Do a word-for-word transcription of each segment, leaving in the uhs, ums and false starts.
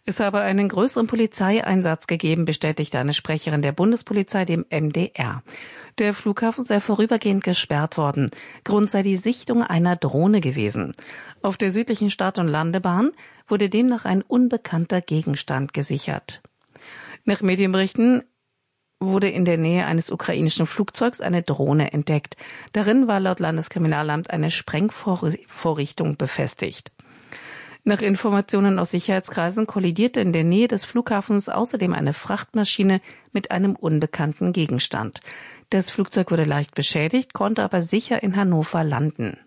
Es habe einen größeren Polizeieinsatz gegeben, bestätigte eine Sprecherin der Bundespolizei dem M D R. Der Flughafen sei vorübergehend gesperrt worden. Grund sei die Sichtung einer Drohne gewesen. Auf der südlichen Start- und Landebahn wurde demnach ein unbekannter Gegenstand gesichert. Nach Medienberichten wurde in der Nähe eines ukrainischen Flugzeugs eine Drohne entdeckt. Darin war laut Landeskriminalamt eine Sprengvorrichtung befestigt. Nach Informationen aus Sicherheitskreisen kollidierte in der Nähe des Flughafens außerdem eine Frachtmaschine mit einem unbekannten Gegenstand. Das Flugzeug wurde leicht beschädigt, konnte aber sicher in Hannover landen.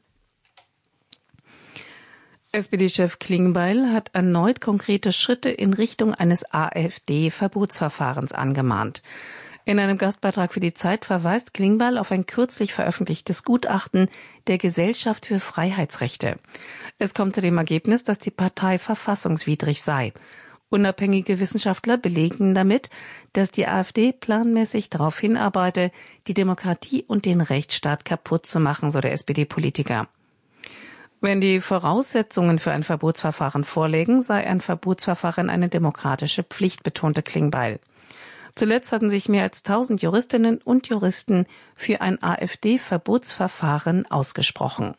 S P D-Chef Klingbeil hat erneut konkrete Schritte in Richtung eines AfD-Verbotsverfahrens angemahnt. In einem Gastbeitrag für die Zeit verweist Klingbeil auf ein kürzlich veröffentlichtes Gutachten der Gesellschaft für Freiheitsrechte. Es kommt zu dem Ergebnis, dass die Partei verfassungswidrig sei. Unabhängige Wissenschaftler belegen damit, dass die AfD planmäßig darauf hinarbeite, die Demokratie und den Rechtsstaat kaputt zu machen, so der S P D-Politiker. Wenn die Voraussetzungen für ein Verbotsverfahren vorlägen, sei ein Verbotsverfahren eine demokratische Pflicht, betonte Klingbeil. Zuletzt hatten sich mehr als tausend Juristinnen und Juristen für ein AfD-Verbotsverfahren ausgesprochen.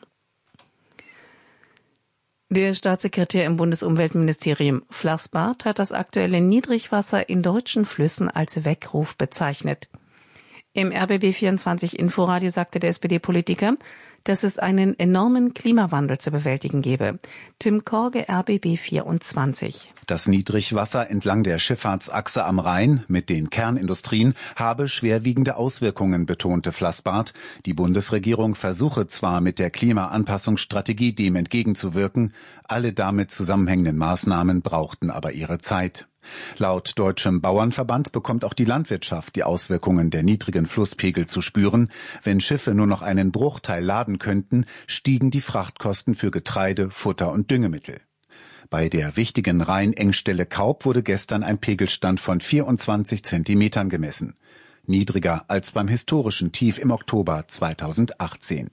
Der Staatssekretär im Bundesumweltministerium Flassbart hat das aktuelle Niedrigwasser in deutschen Flüssen als Weckruf bezeichnet. Im R B B vierundzwanzig Inforadio sagte der S P D-Politiker, dass es einen enormen Klimawandel zu bewältigen gebe. Tim Korge, R B B vierundzwanzig. Das Niedrigwasser entlang der Schifffahrtsachse am Rhein mit den Kernindustrien habe schwerwiegende Auswirkungen, betonte Flassbart. Die Bundesregierung versuche zwar mit der Klimaanpassungsstrategie dem entgegenzuwirken, alle damit zusammenhängenden Maßnahmen brauchten aber ihre Zeit. Laut Deutschem Bauernverband bekommt auch die Landwirtschaft die Auswirkungen der niedrigen Flusspegel zu spüren. Wenn Schiffe nur noch einen Bruchteil laden könnten, stiegen die Frachtkosten für Getreide, Futter und Düngemittel. Bei der wichtigen Rheinengstelle Kaub wurde gestern ein Pegelstand von vierundzwanzig Zentimetern gemessen. Niedriger als beim historischen Tief im Oktober zweitausendachtzehn.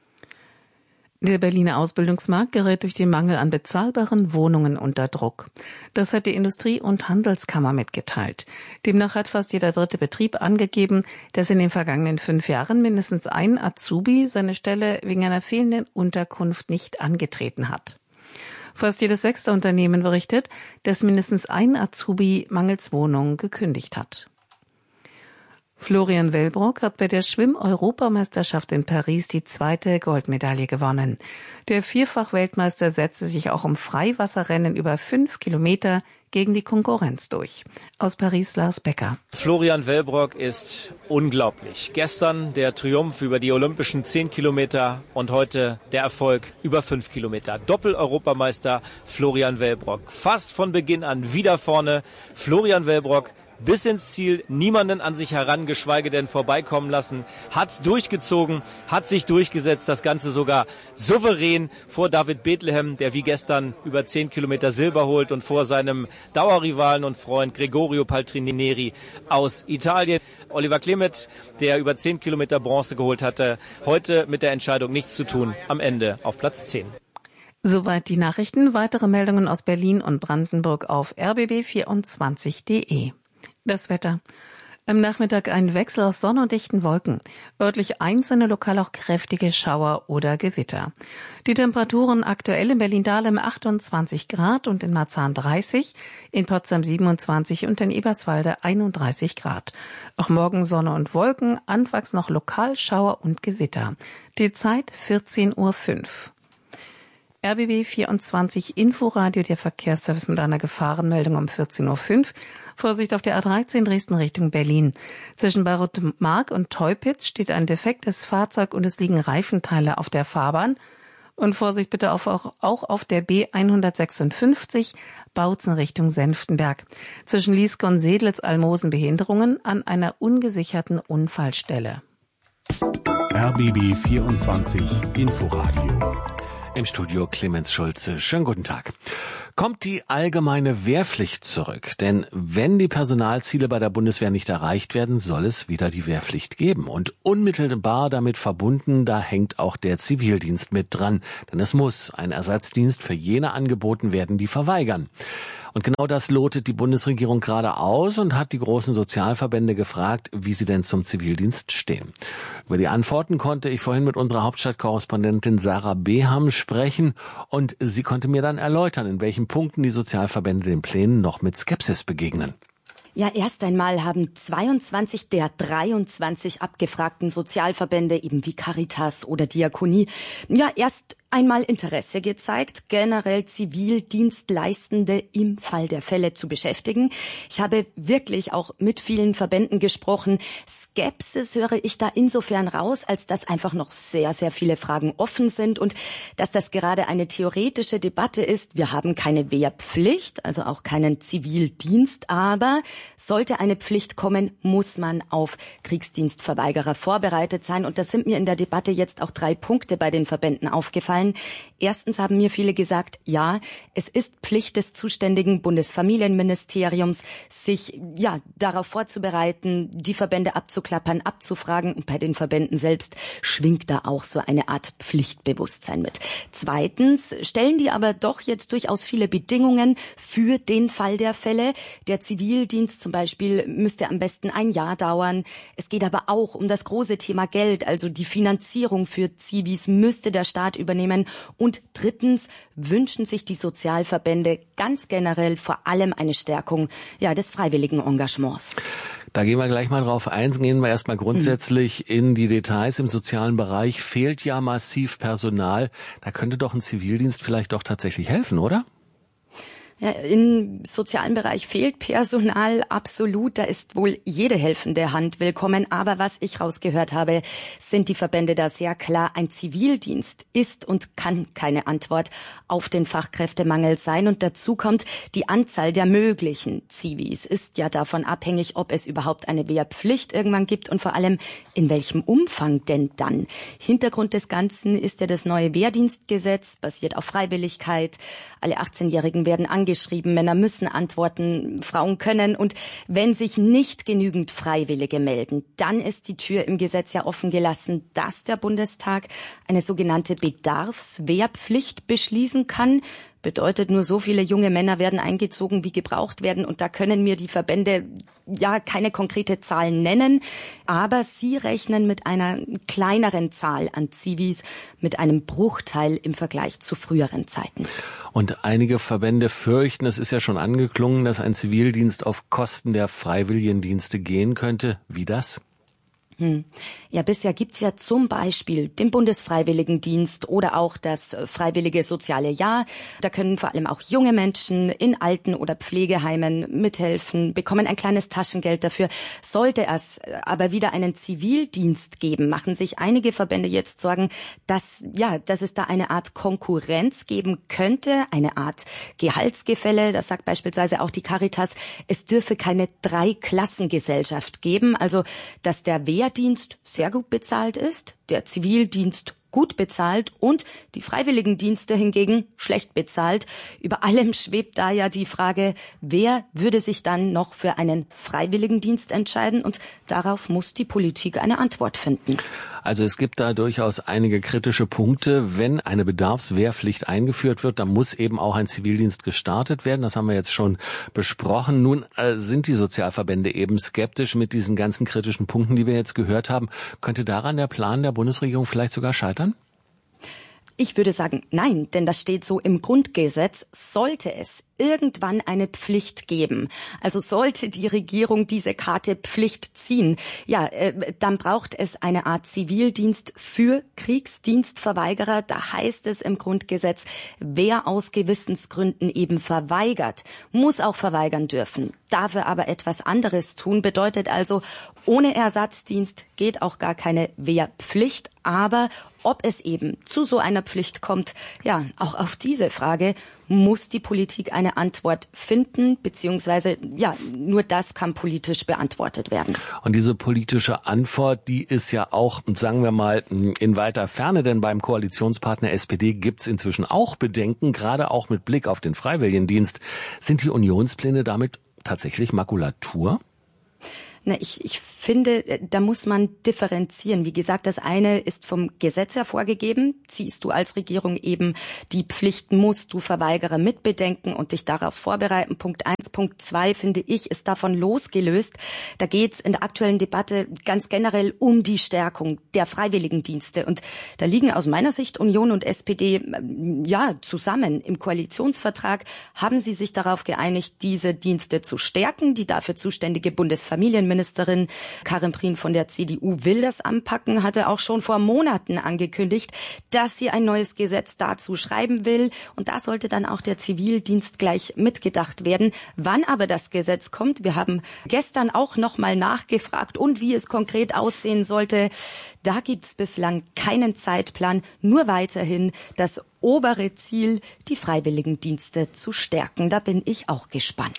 Der Berliner Ausbildungsmarkt gerät durch den Mangel an bezahlbaren Wohnungen unter Druck. Das hat die Industrie- und Handelskammer mitgeteilt. Demnach hat fast jeder dritte Betrieb angegeben, dass in den vergangenen fünf Jahren mindestens ein Azubi seine Stelle wegen einer fehlenden Unterkunft nicht angetreten hat. Fast jedes sechste Unternehmen berichtet, dass mindestens ein Azubi mangels Wohnung gekündigt hat. Florian Wellbrock hat bei der Schwimm-Europameisterschaft in Paris die zweite Goldmedaille gewonnen. Der Vierfach-Weltmeister setzte sich auch im Freiwasserrennen über fünf Kilometer gegen die Konkurrenz durch. Aus Paris Lars Becker. Florian Wellbrock ist unglaublich. Gestern der Triumph über die olympischen zehn Kilometer und heute der Erfolg über fünf Kilometer. Doppel-Europameister Florian Wellbrock. Fast von Beginn an wieder vorne. Florian Wellbrock bis ins Ziel, niemanden an sich heran, geschweige denn vorbeikommen lassen, hat durchgezogen, hat sich durchgesetzt, das Ganze sogar souverän vor David Bethlehem, der wie gestern über zehn Kilometer Silber holt, und vor seinem Dauerrivalen und Freund Gregorio Paltrineri aus Italien. Oliver Klemet, der über zehn Kilometer Bronze geholt hatte, heute mit der Entscheidung nichts zu tun, am Ende auf Platz zehn. Soweit die Nachrichten. Weitere Meldungen aus Berlin und Brandenburg auf r b b vierundzwanzig punkt de. Das Wetter. Am Nachmittag ein Wechsel aus Sonne und dichten Wolken. Örtlich einzelne, lokal auch kräftige Schauer oder Gewitter. Die Temperaturen aktuell in Berlin-Dahlem achtundzwanzig Grad und in Marzahn dreißig, in Potsdam siebenundzwanzig und in Eberswalde einunddreißig Grad. Auch morgen Sonne und Wolken, anfangs noch lokal Schauer und Gewitter. Die Zeit vierzehn Uhr fünf. R B B vierundzwanzig Inforadio, der Verkehrsservice mit einer Gefahrenmeldung um vierzehn Uhr fünf. Vorsicht auf der A dreizehn Dresden Richtung Berlin. Zwischen Bayreuth-Mark und Teupitz steht ein defektes Fahrzeug und es liegen Reifenteile auf der Fahrbahn. Und Vorsicht bitte auf, auch, auch auf der B hundertsechsundfünfzig Bautzen Richtung Senftenberg. Zwischen Lieske und Sedlitz-Almosen Behinderungen an einer ungesicherten Unfallstelle. R B B vierundzwanzig Inforadio. Im Studio Clemens Schulze. Schönen guten Tag. Kommt die allgemeine Wehrpflicht zurück? Denn wenn die Personalziele bei der Bundeswehr nicht erreicht werden, soll es wieder die Wehrpflicht geben. Und unmittelbar damit verbunden, da hängt auch der Zivildienst mit dran. Denn es muss ein Ersatzdienst für jene angeboten werden, die verweigern. Und genau das lotet die Bundesregierung gerade aus und hat die großen Sozialverbände gefragt, wie sie denn zum Zivildienst stehen. Über die Antworten konnte ich vorhin mit unserer Hauptstadtkorrespondentin Sarah Beham sprechen und sie konnte mir dann erläutern, in welchen Punkten die Sozialverbände den Plänen noch mit Skepsis begegnen. Ja, erst einmal haben zweiundzwanzig der dreiundzwanzig abgefragten Sozialverbände, eben wie Caritas oder Diakonie, ja erst einmal Interesse gezeigt, generell Zivildienstleistende im Fall der Fälle zu beschäftigen. Ich habe wirklich auch mit vielen Verbänden gesprochen. Skepsis höre ich da insofern raus, als dass einfach noch sehr, sehr viele Fragen offen sind und dass das gerade eine theoretische Debatte ist. Wir haben keine Wehrpflicht, also auch keinen Zivildienst, aber sollte eine Pflicht kommen, muss man auf Kriegsdienstverweigerer vorbereitet sein. Und das sind mir in der Debatte jetzt auch drei Punkte bei den Verbänden aufgefallen. Erstens haben mir viele gesagt, ja, es ist Pflicht des zuständigen Bundesfamilienministeriums, sich ja darauf vorzubereiten, die Verbände abzuklappern, abzufragen. Und bei den Verbänden selbst schwingt da auch so eine Art Pflichtbewusstsein mit. Zweitens stellen die aber doch jetzt durchaus viele Bedingungen für den Fall der Fälle. Der Zivildienst zum Beispiel müsste am besten ein Jahr dauern. Es geht aber auch um das große Thema Geld, also die Finanzierung für Zivis müsste der Staat übernehmen. Und drittens wünschen sich die Sozialverbände ganz generell vor allem eine Stärkung ja, des freiwilligen Engagements. Da gehen wir gleich mal drauf ein. Gehen wir erstmal grundsätzlich mhm. in die Details. Im sozialen Bereich fehlt ja massiv Personal. Da könnte doch ein Zivildienst vielleicht doch tatsächlich helfen, oder? Ja, im sozialen Bereich fehlt Personal absolut. Da ist wohl jede helfende Hand willkommen. Aber was ich rausgehört habe, sind die Verbände da sehr klar. Ein Zivildienst ist und kann keine Antwort auf den Fachkräftemangel sein. Und dazu kommt, die Anzahl der möglichen Zivis ist ja davon abhängig, ob es überhaupt eine Wehrpflicht irgendwann gibt und vor allem in welchem Umfang denn dann. Hintergrund des Ganzen ist ja das neue Wehrdienstgesetz, basiert auf Freiwilligkeit. Alle achtzehnjährigen werden angeschrieben. Geschrieben. Männer müssen antworten, Frauen können. Und wenn sich nicht genügend Freiwillige melden, dann ist die Tür im Gesetz ja offen gelassen, dass der Bundestag eine sogenannte Bedarfswehrpflicht beschließen kann. Bedeutet, nur so viele junge Männer werden eingezogen, wie gebraucht werden. Und da können mir die Verbände ja keine konkrete Zahl nennen. Aber sie rechnen mit einer kleineren Zahl an Zivis, mit einem Bruchteil im Vergleich zu früheren Zeiten. Und einige Verbände fürchten, es ist ja schon angeklungen, dass ein Zivildienst auf Kosten der Freiwilligendienste gehen könnte. Wie das? Hm. Ja, bisher gibt's ja zum Beispiel den Bundesfreiwilligendienst oder auch das Freiwillige Soziale Jahr. Da können vor allem auch junge Menschen in Alten- oder Pflegeheimen mithelfen, bekommen ein kleines Taschengeld dafür. Sollte es aber wieder einen Zivildienst geben, machen sich einige Verbände jetzt Sorgen, dass, ja, dass es da eine Art Konkurrenz geben könnte, eine Art Gehaltsgefälle. Das sagt beispielsweise auch die Caritas. Es dürfe keine Dreiklassengesellschaft geben, also dass der Wehr Dienst sehr gut bezahlt ist, der Zivildienst gut bezahlt und die Freiwilligendienste hingegen schlecht bezahlt. Über allem schwebt da ja die Frage, wer würde sich dann noch für einen Freiwilligendienst entscheiden? Und darauf muss die Politik eine Antwort finden. Also es gibt da durchaus einige kritische Punkte. Wenn eine Bedarfswehrpflicht eingeführt wird, dann muss eben auch ein Zivildienst gestartet werden. Das haben wir jetzt schon besprochen. Nun äh, sind die Sozialverbände eben skeptisch mit diesen ganzen kritischen Punkten, die wir jetzt gehört haben. Könnte daran der Plan der Bundesregierung vielleicht sogar scheitern? Ich würde sagen, nein, denn das steht so im Grundgesetz. Sollte es irgendwann eine Pflicht geben, also sollte die Regierung diese Karte Pflicht ziehen, ja, äh, dann braucht es eine Art Zivildienst für Kriegsdienstverweigerer. Da heißt es im Grundgesetz, wer aus Gewissensgründen eben verweigert, muss auch verweigern dürfen. Dafür aber etwas anderes tun, bedeutet also, ohne Ersatzdienst geht auch gar keine Wehrpflicht. Aber ob es eben zu so einer Pflicht kommt, ja, auch auf diese Frage muss die Politik eine Antwort finden, beziehungsweise ja, nur das kann politisch beantwortet werden. Und diese politische Antwort, die ist ja auch, sagen wir mal, in weiter Ferne, denn beim Koalitionspartner S P D gibt's inzwischen auch Bedenken, gerade auch mit Blick auf den Freiwilligendienst. Sind die Unionspläne damit tatsächlich Makulatur? Na, ich, ich finde, da muss man differenzieren. Wie gesagt, das eine ist vom Gesetz her vorgegeben. Ziehst du als Regierung eben die Pflichten, musst du Verweigerer mitbedenken und dich darauf vorbereiten. Punkt eins. Punkt zwei, finde ich, ist davon losgelöst. Da geht es in der aktuellen Debatte ganz generell um die Stärkung der Freiwilligendienste. Und da liegen aus meiner Sicht Union und S P D ja zusammen. Im Koalitionsvertrag haben sie sich darauf geeinigt, diese Dienste zu stärken. Die dafür zuständige Bundesfamilienministerin Ministerin Karin Prien von der C D U will das anpacken, hatte auch schon vor Monaten angekündigt, dass sie ein neues Gesetz dazu schreiben will. Und da sollte dann auch der Zivildienst gleich mitgedacht werden. Wann aber das Gesetz kommt, wir haben gestern auch noch mal nachgefragt und wie es konkret aussehen sollte. Da gibt es bislang keinen Zeitplan, nur weiterhin das obere Ziel, die Freiwilligendienste zu stärken. Da bin ich auch gespannt.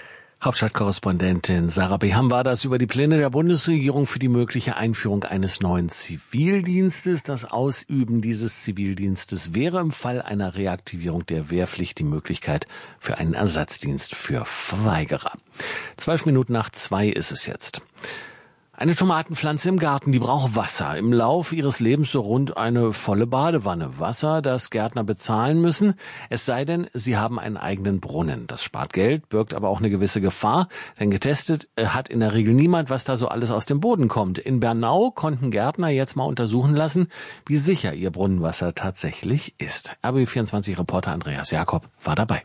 Hauptstadtkorrespondentin Sarah Beham war das über die Pläne der Bundesregierung für die mögliche Einführung eines neuen Zivildienstes. Das Ausüben dieses Zivildienstes wäre im Fall einer Reaktivierung der Wehrpflicht die Möglichkeit für einen Ersatzdienst für Verweigerer. Zwölf Minuten nach zwei ist es jetzt. Eine Tomatenpflanze im Garten, die braucht Wasser. Im Lauf ihres Lebens so rund eine volle Badewanne. Wasser, das Gärtner bezahlen müssen. Es sei denn, sie haben einen eigenen Brunnen. Das spart Geld, birgt aber auch eine gewisse Gefahr. Denn getestet hat in der Regel niemand, was da so alles aus dem Boden kommt. In Bernau konnten Gärtner jetzt mal untersuchen lassen, wie sicher ihr Brunnenwasser tatsächlich ist. R B B vierundzwanzig-Reporter Andreas Jakob war dabei.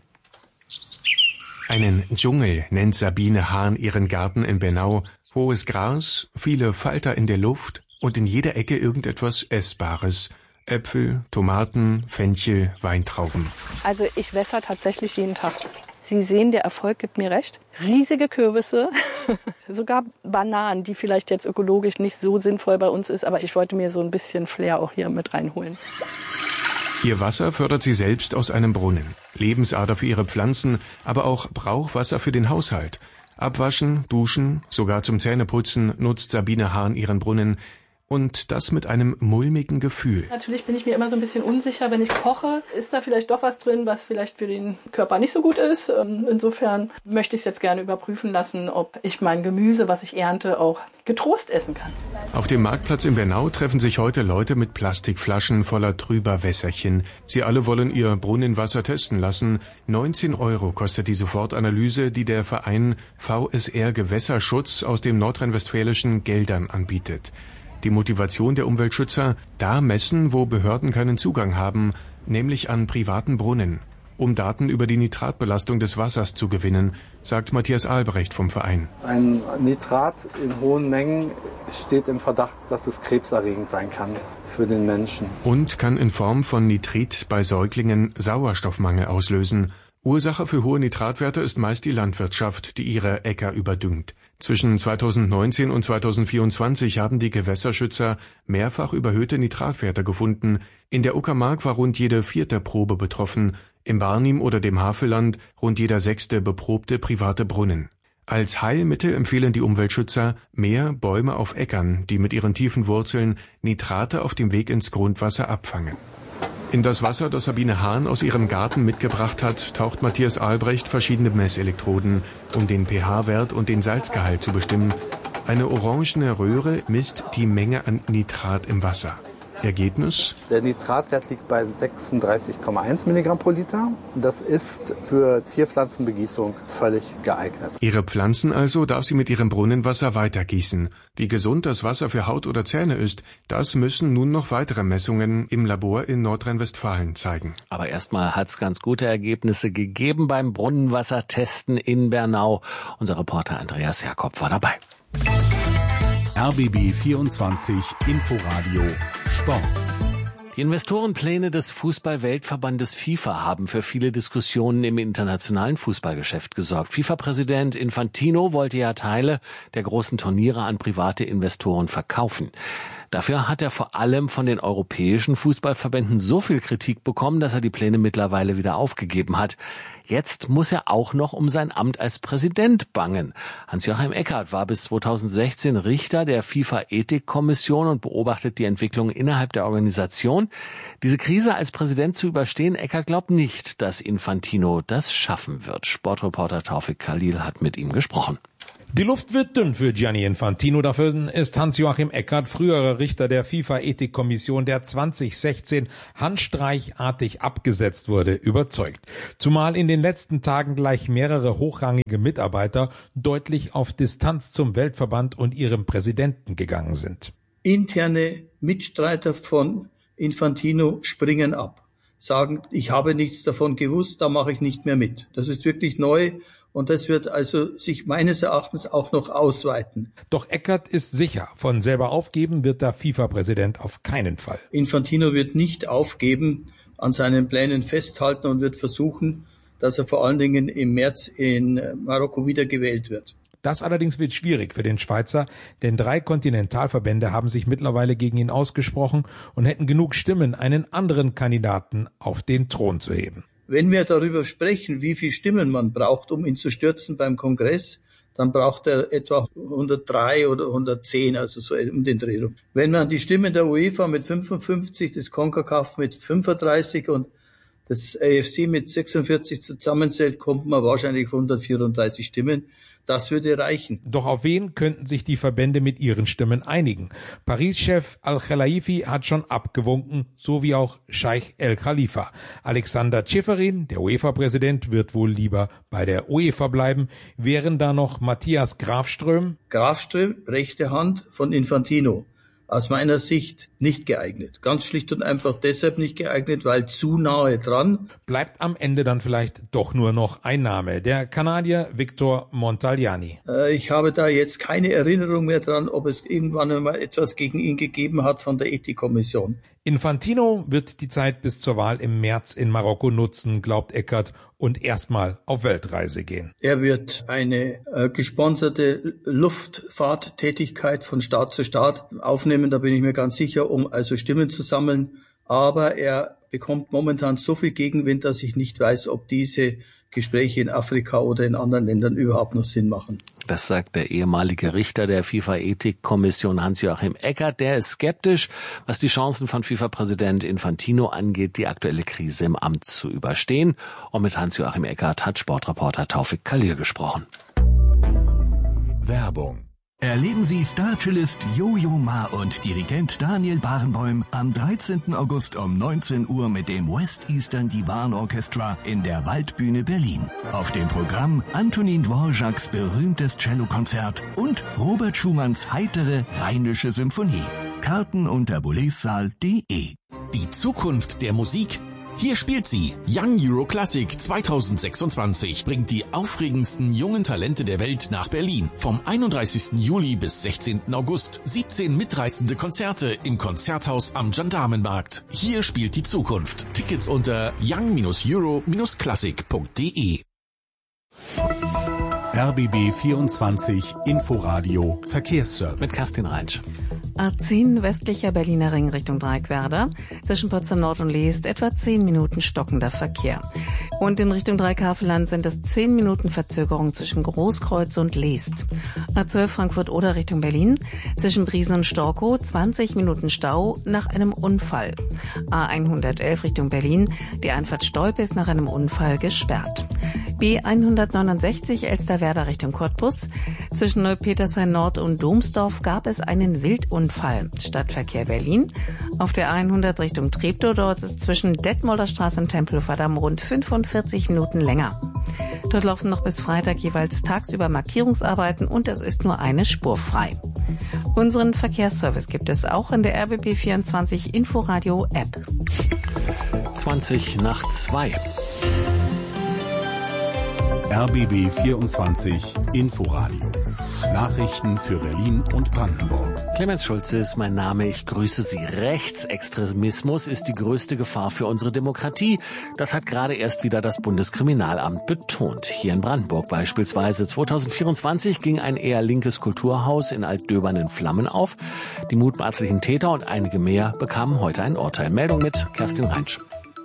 Einen Dschungel nennt Sabine Hahn ihren Garten in Bernau. Hohes Gras, viele Falter in der Luft und in jeder Ecke irgendetwas Essbares. Äpfel, Tomaten, Fenchel, Weintrauben. Also ich wässer tatsächlich jeden Tag. Sie sehen, der Erfolg gibt mir recht. Riesige Kürbisse, sogar Bananen, die vielleicht jetzt ökologisch nicht so sinnvoll bei uns ist, aber ich wollte mir so ein bisschen Flair auch hier mit reinholen. Ihr Wasser fördert sie selbst aus einem Brunnen. Lebensader für ihre Pflanzen, aber auch Brauchwasser für den Haushalt. Abwaschen, duschen, sogar zum Zähneputzen nutzt Sabine Hahn ihren Brunnen. Und das mit einem mulmigen Gefühl. Natürlich bin ich mir immer so ein bisschen unsicher, wenn ich koche. Ist da vielleicht doch was drin, was vielleicht für den Körper nicht so gut ist? Insofern möchte ich es jetzt gerne überprüfen lassen, ob ich mein Gemüse, was ich ernte, auch getrost essen kann. Auf dem Marktplatz in Bernau treffen sich heute Leute mit Plastikflaschen voller trüber Wässerchen. Sie alle wollen ihr Brunnenwasser testen lassen. neunzehn Euro kostet die Sofortanalyse, die der Verein V S R Gewässerschutz aus dem nordrhein-westfälischen Geldern anbietet. Die Motivation der Umweltschützer, da messen, wo Behörden keinen Zugang haben, nämlich an privaten Brunnen, um Daten über die Nitratbelastung des Wassers zu gewinnen, sagt Matthias Albrecht vom Verein. Ein Nitrat in hohen Mengen steht im Verdacht, dass es krebserregend sein kann für den Menschen. Und kann in Form von Nitrit bei Säuglingen Sauerstoffmangel auslösen. Ursache für hohe Nitratwerte ist meist die Landwirtschaft, die ihre Äcker überdüngt. Zwischen zweitausendneunzehn und zweitausendvierundzwanzig haben die Gewässerschützer mehrfach überhöhte Nitratwerte gefunden. In der Uckermark war rund jede vierte Probe betroffen, im Barnim oder dem Havelland rund jeder sechste beprobte private Brunnen. Als Heilmittel empfehlen die Umweltschützer mehr Bäume auf Äckern, die mit ihren tiefen Wurzeln Nitrate auf dem Weg ins Grundwasser abfangen. In das Wasser, das Sabine Hahn aus ihrem Garten mitgebracht hat, taucht Matthias Albrecht verschiedene Messelektroden, um den pH-Wert und den Salzgehalt zu bestimmen. Eine orangene Röhre misst die Menge an Nitrat im Wasser. Ergebnis? Der Nitratwert liegt bei sechsunddreißig Komma eins Milligramm pro Liter. Das ist für Zierpflanzenbegießung völlig geeignet. Ihre Pflanzen also darf sie mit ihrem Brunnenwasser weitergießen. Wie gesund das Wasser für Haut oder Zähne ist, das müssen nun noch weitere Messungen im Labor in Nordrhein-Westfalen zeigen. Aber erstmal hat's ganz gute Ergebnisse gegeben beim Brunnenwassertesten in Bernau. Unser Reporter Andreas Jakob war dabei. R B B vierundzwanzig Inforadio Sport. Die Investorenpläne des Fußball-Weltverbandes FIFA haben für viele Diskussionen im internationalen Fußballgeschäft gesorgt. FIFA-Präsident Infantino wollte ja Teile der großen Turniere an private Investoren verkaufen. Dafür hat er vor allem von den europäischen Fußballverbänden so viel Kritik bekommen, dass er die Pläne mittlerweile wieder aufgegeben hat. Jetzt muss er auch noch um sein Amt als Präsident bangen. Hans-Joachim Eckert war bis zweitausendsechzehn Richter der FIFA-Ethikkommission und beobachtet die Entwicklung innerhalb der Organisation. Diese Krise als Präsident zu überstehen, Eckert glaubt nicht, dass Infantino das schaffen wird. Sportreporter Taufik Khalil hat mit ihm gesprochen. Die Luft wird dünn für Gianni Infantino. Dafür ist Hans-Joachim Eckert, früherer Richter der FIFA-Ethikkommission, der zweitausendsechzehn handstreichartig abgesetzt wurde, überzeugt. Zumal in den letzten Tagen gleich mehrere hochrangige Mitarbeiter deutlich auf Distanz zum Weltverband und ihrem Präsidenten gegangen sind. Interne Mitstreiter von Infantino springen ab, sagen, ich habe nichts davon gewusst, da mache ich nicht mehr mit. Das ist wirklich neu. Und das wird also sich meines Erachtens auch noch ausweiten. Doch Eckert ist sicher, von selber aufgeben wird der FIFA-Präsident auf keinen Fall. Infantino wird nicht aufgeben, an seinen Plänen festhalten und wird versuchen, dass er vor allen Dingen im März in Marokko wiedergewählt wird. Das allerdings wird schwierig für den Schweizer, denn drei Kontinentalverbände haben sich mittlerweile gegen ihn ausgesprochen und hätten genug Stimmen, einen anderen Kandidaten auf den Thron zu heben. Wenn wir darüber sprechen, wie viel Stimmen man braucht, um ihn zu stürzen beim Kongress, dann braucht er etwa hundertdrei oder hundertzehn, also so um den Dreh rum. Wenn man die Stimmen der UEFA mit fünfundfünfzig, des CONCACAF mit fünfunddreißig und das A F C mit sechsundvierzig zusammenzählt, kommt man wahrscheinlich auf hundertvierunddreißig Stimmen. Das würde reichen. Doch auf wen könnten sich die Verbände mit ihren Stimmen einigen? Paris-Chef Al-Khelaifi hat schon abgewunken, so wie auch Scheich El Khalifa. Alexander Ceferin, der UEFA-Präsident, wird wohl lieber bei der UEFA bleiben. Wären da noch Matthias Grafström? Grafström, rechte Hand von Infantino. Aus meiner Sicht nicht geeignet. Ganz schlicht und einfach deshalb nicht geeignet, weil zu nahe dran. Bleibt am Ende dann vielleicht doch nur noch ein Name, der Kanadier Victor Montagliani. Äh, ich habe da jetzt keine Erinnerung mehr dran, ob es irgendwann einmal etwas gegen ihn gegeben hat von der Ethikkommission. Infantino wird die Zeit bis zur Wahl im März in Marokko nutzen, glaubt Eckert, und erstmal auf Weltreise gehen. Er wird eine äh, gesponserte Luftfahrttätigkeit von Staat zu Staat aufnehmen, da bin ich mir ganz sicher, um also Stimmen zu sammeln. Aber er bekommt momentan so viel Gegenwind, dass ich nicht weiß, ob diese Gespräche in Afrika oder in anderen Ländern überhaupt noch Sinn machen. Das sagt der ehemalige Richter der FIFA-Ethikkommission Hans-Joachim Eckert. Der ist skeptisch, was die Chancen von FIFA-Präsident Infantino angeht, die aktuelle Krise im Amt zu überstehen. Und mit Hans-Joachim Eckert hat Sportreporter Taufik Khalil gesprochen. Werbung. Erleben Sie Star-Cellist Yo-Yo Ma und Dirigent Daniel Barenboim am dreizehnten August um neunzehn Uhr mit dem West Eastern Divan Orchestra in der Waldbühne Berlin. Auf dem Programm Antonin Dvořáks berühmtes Cellokonzert und Robert Schumanns heitere Rheinische Symphonie. Karten unter boulezsaal punkt de. Die Zukunft der Musik. Hier spielt sie. Young Euro Classic zweitausendsechsundzwanzig bringt die aufregendsten jungen Talente der Welt nach Berlin. Vom einunddreißigsten Juli bis sechzehnten August. siebzehn mitreißende Konzerte im Konzerthaus am Gendarmenmarkt. Hier spielt die Zukunft. Tickets unter young euro classic punkt de. R B B vierundzwanzig Inforadio Verkehrsservice. Mit Kerstin Reinsch. A zehn westlicher Berliner Ring Richtung Dreieckwerder. Zwischen Potsdam Nord und Leest etwa zehn Minuten stockender Verkehr. Und in Richtung Dreieckhavelland sind es zehn Minuten Verzögerung zwischen Großkreuz und Leest. A zwölf Frankfurt-Oder Richtung Berlin. Zwischen Briesen und Storkow zwanzig Minuten Stau nach einem Unfall. A hundertelf Richtung Berlin. Die Einfahrt Stolpe ist nach einem Unfall gesperrt. B hundertneunundsechzig Elsterwerda Richtung Cottbus. Zwischen Neupetershain Nord und Domsdorf gab es einen Wildunfall. Stadtverkehr Berlin. Auf der hundert Richtung Treptow, dort ist zwischen Detmolder Straße und Tempelhofer Damm rund fünfundvierzig Minuten länger. Dort laufen noch bis Freitag jeweils tagsüber Markierungsarbeiten und es ist nur eine Spur frei. Unseren Verkehrsservice gibt es auch in der R B B vierundzwanzig Inforadio App. zwanzig nach zwei. R B B vierundzwanzig Inforadio Nachrichten für Berlin und Brandenburg. Clemens Schulze ist mein Name. Ich grüße Sie. Rechtsextremismus ist die größte Gefahr für unsere Demokratie. Das hat gerade erst wieder das Bundeskriminalamt betont. Hier in Brandenburg beispielsweise. zweitausendvierundzwanzig ging ein eher linkes Kulturhaus in Altdöbern in Flammen auf. Die mutmaßlichen Täter und einige mehr bekamen heute ein Urteil. Meldung mit Kerstin Reinsch.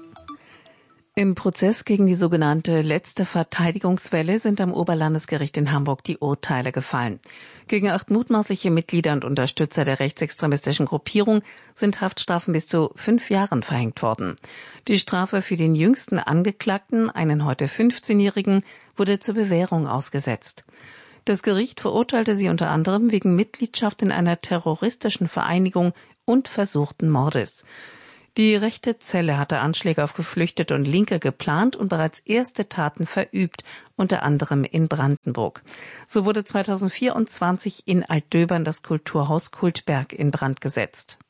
Im Prozess gegen die sogenannte letzte Verteidigungswelle sind am Oberlandesgericht in Hamburg die Urteile gefallen. Gegen acht mutmaßliche Mitglieder und Unterstützer der rechtsextremistischen Gruppierung sind Haftstrafen bis zu fünf Jahren verhängt worden. Die Strafe für den jüngsten Angeklagten, einen heute fünfzehnjährigen, wurde zur Bewährung ausgesetzt. Das Gericht verurteilte sie unter anderem wegen Mitgliedschaft in einer terroristischen Vereinigung und versuchten Mordes. Die rechte Zelle hatte Anschläge auf Geflüchtete und Linke geplant und bereits erste Taten verübt, unter anderem in Brandenburg. So wurde zweitausendvierundzwanzig in Altdöbern das Kulturhaus Kultberg in Brand gesetzt.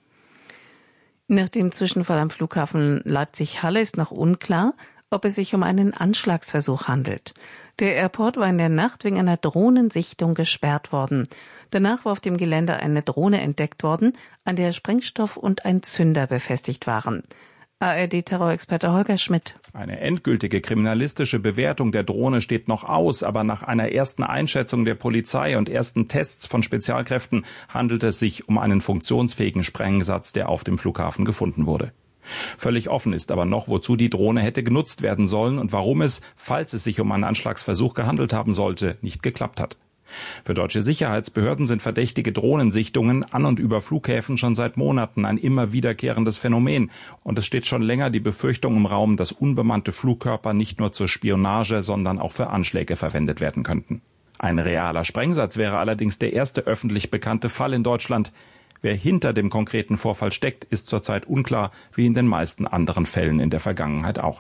Nach dem Zwischenfall am Flughafen Leipzig-Halle ist noch unklar, ob es sich um einen Anschlagsversuch handelt. Der Airport war in der Nacht wegen einer Drohnensichtung gesperrt worden. Danach war auf dem Gelände eine Drohne entdeckt worden, an der Sprengstoff und ein Zünder befestigt waren. A R D-Terrorexperte Holger Schmidt. Eine endgültige kriminalistische Bewertung der Drohne steht noch aus, aber nach einer ersten Einschätzung der Polizei und ersten Tests von Spezialkräften handelt es sich um einen funktionsfähigen Sprengsatz, der auf dem Flughafen gefunden wurde. Völlig offen ist aber noch, wozu die Drohne hätte genutzt werden sollen und warum es, falls es sich um einen Anschlagsversuch gehandelt haben sollte, nicht geklappt hat. Für deutsche Sicherheitsbehörden sind verdächtige Drohnensichtungen an und über Flughäfen schon seit Monaten ein immer wiederkehrendes Phänomen. Und es steht schon länger die Befürchtung im Raum, dass unbemannte Flugkörper nicht nur zur Spionage, sondern auch für Anschläge verwendet werden könnten. Ein realer Sprengsatz wäre allerdings der erste öffentlich bekannte Fall in Deutschland. Wer hinter dem konkreten Vorfall steckt, ist zurzeit unklar, wie in den meisten anderen Fällen in der Vergangenheit auch.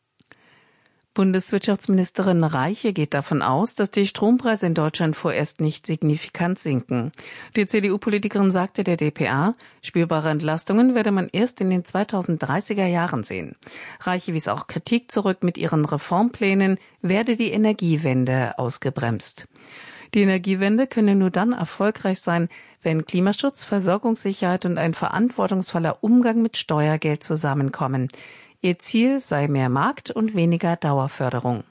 Bundeswirtschaftsministerin Reiche geht davon aus, dass die Strompreise in Deutschland vorerst nicht signifikant sinken. Die C D U-Politikerin sagte der D P A, spürbare Entlastungen werde man erst in den zweitausenddreißiger Jahren sehen. Reiche wies auch Kritik zurück, mit ihren Reformplänen werde die Energiewende ausgebremst. Die Energiewende könne nur dann erfolgreich sein, wenn Klimaschutz, Versorgungssicherheit und ein verantwortungsvoller Umgang mit Steuergeld zusammenkommen. Ihr Ziel sei mehr Markt und weniger Dauerförderung.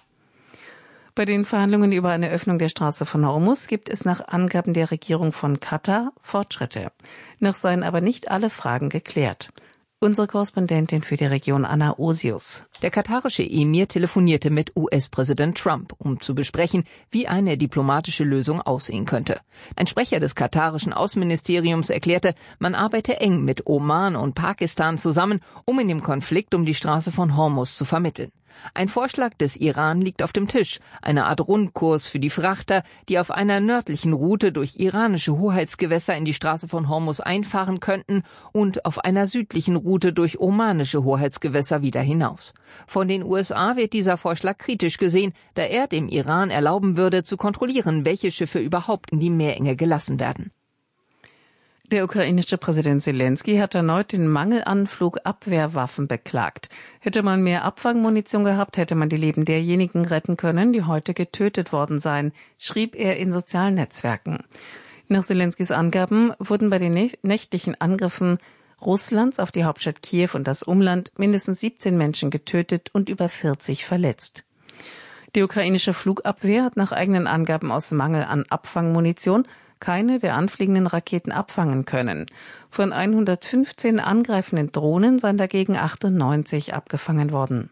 Bei den Verhandlungen über eine Öffnung der Straße von Hormuz gibt es nach Angaben der Regierung von Katar Fortschritte. Noch seien aber nicht alle Fragen geklärt. Unsere Korrespondentin für die Region Anna Osius. Der katarische Emir telefonierte mit U S-Präsident Trump, um zu besprechen, wie eine diplomatische Lösung aussehen könnte. Ein Sprecher des katarischen Außenministeriums erklärte, man arbeite eng mit Oman und Pakistan zusammen, um in dem Konflikt um die Straße von Hormuz zu vermitteln. Ein Vorschlag des Iran liegt auf dem Tisch, eine Art Rundkurs für die Frachter, die auf einer nördlichen Route durch iranische Hoheitsgewässer in die Straße von Hormuz einfahren könnten und auf einer südlichen Route durch omanische Hoheitsgewässer wieder hinaus. Von den U S A wird dieser Vorschlag kritisch gesehen, da er dem Iran erlauben würde, zu kontrollieren, welche Schiffe überhaupt in die Meerenge gelassen werden. Der ukrainische Präsident Zelensky hat erneut den Mangel an Flugabwehrwaffen beklagt. Hätte man mehr Abfangmunition gehabt, hätte man die Leben derjenigen retten können, die heute getötet worden seien, schrieb er in sozialen Netzwerken. Nach Zelenskys Angaben wurden bei den nächtlichen Angriffen Russlands auf die Hauptstadt Kiew und das Umland mindestens siebzehn Menschen getötet und über vierzig verletzt. Die ukrainische Flugabwehr hat nach eigenen Angaben aus Mangel an Abfangmunition keine der anfliegenden Raketen abfangen können. Von hundertfünfzehn angreifenden Drohnen seien dagegen achtundneunzig abgefangen worden.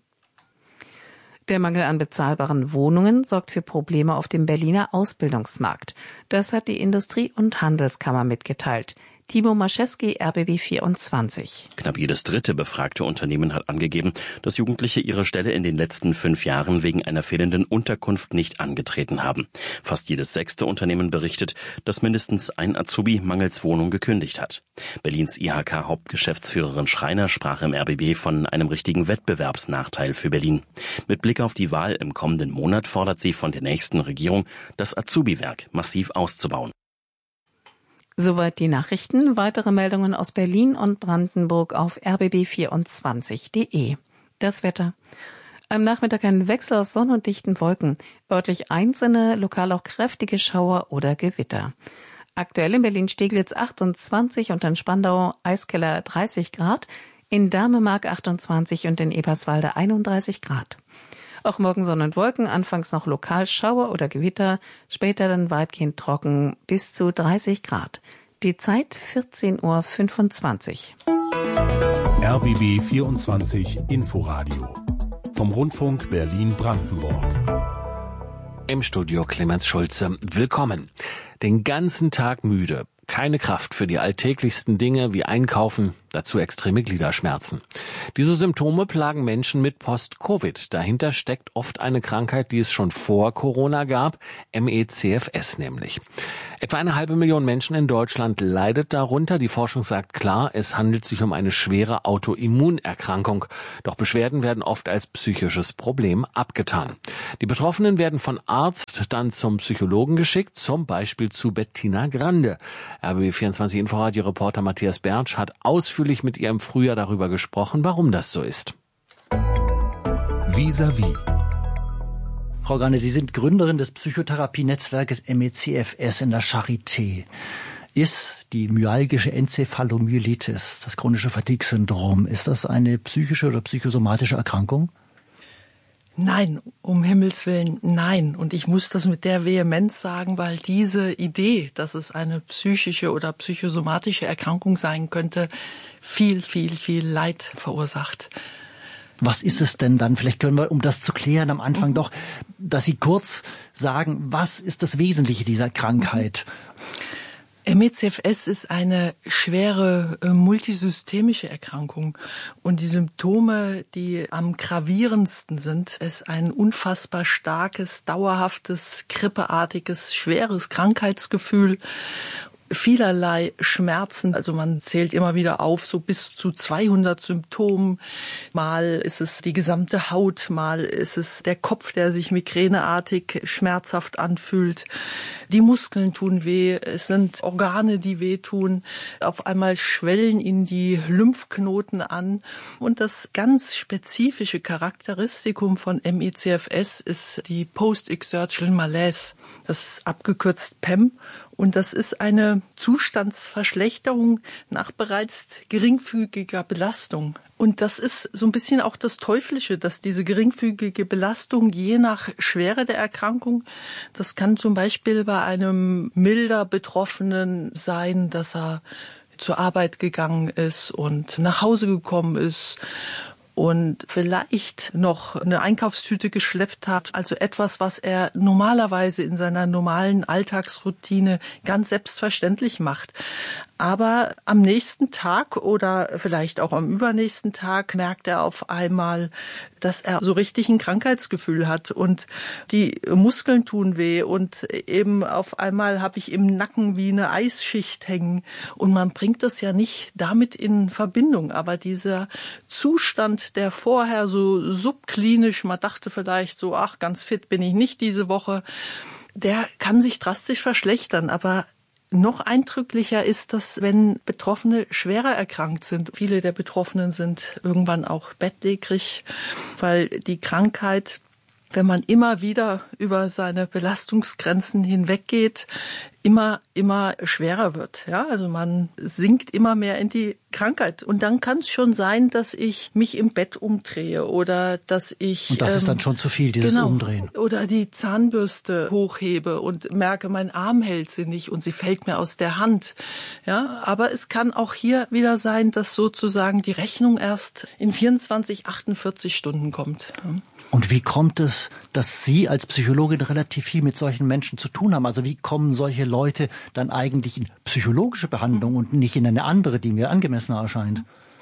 Der Mangel an bezahlbaren Wohnungen sorgt für Probleme auf dem Berliner Ausbildungsmarkt. Das hat die Industrie- und Handelskammer mitgeteilt. Timo Mascheski, R B B vierundzwanzig. Knapp jedes dritte befragte Unternehmen hat angegeben, dass Jugendliche ihre Stelle in den letzten fünf Jahren wegen einer fehlenden Unterkunft nicht angetreten haben. Fast jedes sechste Unternehmen berichtet, dass mindestens ein Azubi mangels Wohnung gekündigt hat. Berlins I H K-Hauptgeschäftsführerin Schreiner sprach im R B B von einem richtigen Wettbewerbsnachteil für Berlin. Mit Blick auf die Wahl im kommenden Monat fordert sie von der nächsten Regierung, das Azubi-Werk massiv auszubauen. Soweit die Nachrichten. Weitere Meldungen aus Berlin und Brandenburg auf r b b vierundzwanzig punkt d e. Das Wetter. Am Nachmittag ein Wechsel aus Sonne und dichten Wolken. Örtlich einzelne, lokal auch kräftige Schauer oder Gewitter. Aktuell in Berlin-Steglitz achtundzwanzig und in Spandau-Eiskeller dreißig Grad, in Damemark achtundzwanzig und in Eberswalde einunddreißig Grad. Auch morgen Sonne und Wolken, anfangs noch lokal Schauer oder Gewitter, später dann weitgehend trocken bis zu dreißig Grad. Die Zeit vierzehn Uhr fünfundzwanzig. R B B vierundzwanzig Inforadio vom Rundfunk Berlin-Brandenburg. Im Studio Clemens Schulze. Willkommen. Den ganzen Tag müde. Keine Kraft für die alltäglichsten Dinge wie Einkaufen, dazu extreme Gliederschmerzen. Diese Symptome plagen Menschen mit Post-Covid. Dahinter steckt oft eine Krankheit, die es schon vor Corona gab, M E C F S nämlich. Etwa eine halbe Million Menschen in Deutschland leidet darunter. Die Forschung sagt klar, es handelt sich um eine schwere Autoimmunerkrankung. Doch Beschwerden werden oft als psychisches Problem abgetan. Die Betroffenen werden von Arzt dann zum Psychologen geschickt, zum Beispiel zu Bettina Grande. R B B vierundzwanzig Inforadio-Reporter Matthias Bertsch hat ausführlich mit ihr im Frühjahr darüber gesprochen, warum das so ist. Vis-à-vis. Frau Grande, Sie sind Gründerin des Psychotherapie-Netzwerkes M E C F S in der Charité. Ist die myalgische Enzephalomyelitis, das chronische Fatigue-Syndrom, ist das eine psychische oder psychosomatische Erkrankung? Nein, um Himmels Willen, nein. Und ich muss das mit der Vehemenz sagen, weil diese Idee, dass es eine psychische oder psychosomatische Erkrankung sein könnte, viel, viel, viel Leid verursacht. Was ist es denn dann? Vielleicht können wir, um das zu klären, am Anfang mhm. doch, dass Sie kurz sagen, was ist das Wesentliche dieser Krankheit? M E C F S ist eine schwere äh, multisystemische Erkrankung und die Symptome, die am gravierendsten sind, ist ein unfassbar starkes, dauerhaftes, grippeartiges, schweres Krankheitsgefühl. Vielerlei Schmerzen, also man zählt immer wieder auf, so bis zu zweihundert Symptomen. Mal ist es die gesamte Haut, mal ist es der Kopf, der sich migräneartig schmerzhaft anfühlt. Die Muskeln tun weh, es sind Organe, die wehtun. Auf einmal schwellen ihnen die Lymphknoten an. Und das ganz spezifische Charakteristikum von M E C F S ist die Post-Exertional Malaise. Das ist abgekürzt P E M. Und das ist eine Zustandsverschlechterung nach bereits geringfügiger Belastung. Und das ist so ein bisschen auch das Teuflische, dass diese geringfügige Belastung je nach Schwere der Erkrankung, das kann zum Beispiel bei einem milder Betroffenen sein, dass er zur Arbeit gegangen ist und nach Hause gekommen ist und vielleicht noch eine Einkaufstüte geschleppt hat, also etwas, was er normalerweise in seiner normalen Alltagsroutine ganz selbstverständlich macht. Aber am nächsten Tag oder vielleicht auch am übernächsten Tag merkt er auf einmal, dass er so richtig ein Krankheitsgefühl hat und die Muskeln tun weh und eben auf einmal habe ich im Nacken wie eine Eisschicht hängen und man bringt das ja nicht damit in Verbindung, aber dieser Zustand, der vorher so subklinisch, man dachte vielleicht so, ach, ganz fit bin ich nicht diese Woche, der kann sich drastisch verschlechtern, aber noch eindrücklicher ist das, wenn Betroffene schwerer erkrankt sind. Viele der Betroffenen sind irgendwann auch bettlägerig, weil die Krankheit, wenn man immer wieder über seine Belastungsgrenzen hinweggeht, immer, immer schwerer wird. Ja, also man sinkt immer mehr in die Krankheit. Und dann kann es schon sein, dass ich mich im Bett umdrehe oder dass ich... Und das ähm, ist dann schon zu viel, dieses genau, Umdrehen. Oder die Zahnbürste hochhebe und merke, mein Arm hält sie nicht und sie fällt mir aus der Hand. Ja, aber es kann auch hier wieder sein, dass sozusagen die Rechnung erst in vierundzwanzig, achtundvierzig Stunden kommt. Und wie kommt es, dass Sie als Psychologin relativ viel mit solchen Menschen zu tun haben? Also wie kommen solche Leute dann eigentlich in psychologische Behandlung und nicht in eine andere, die mir angemessener erscheint?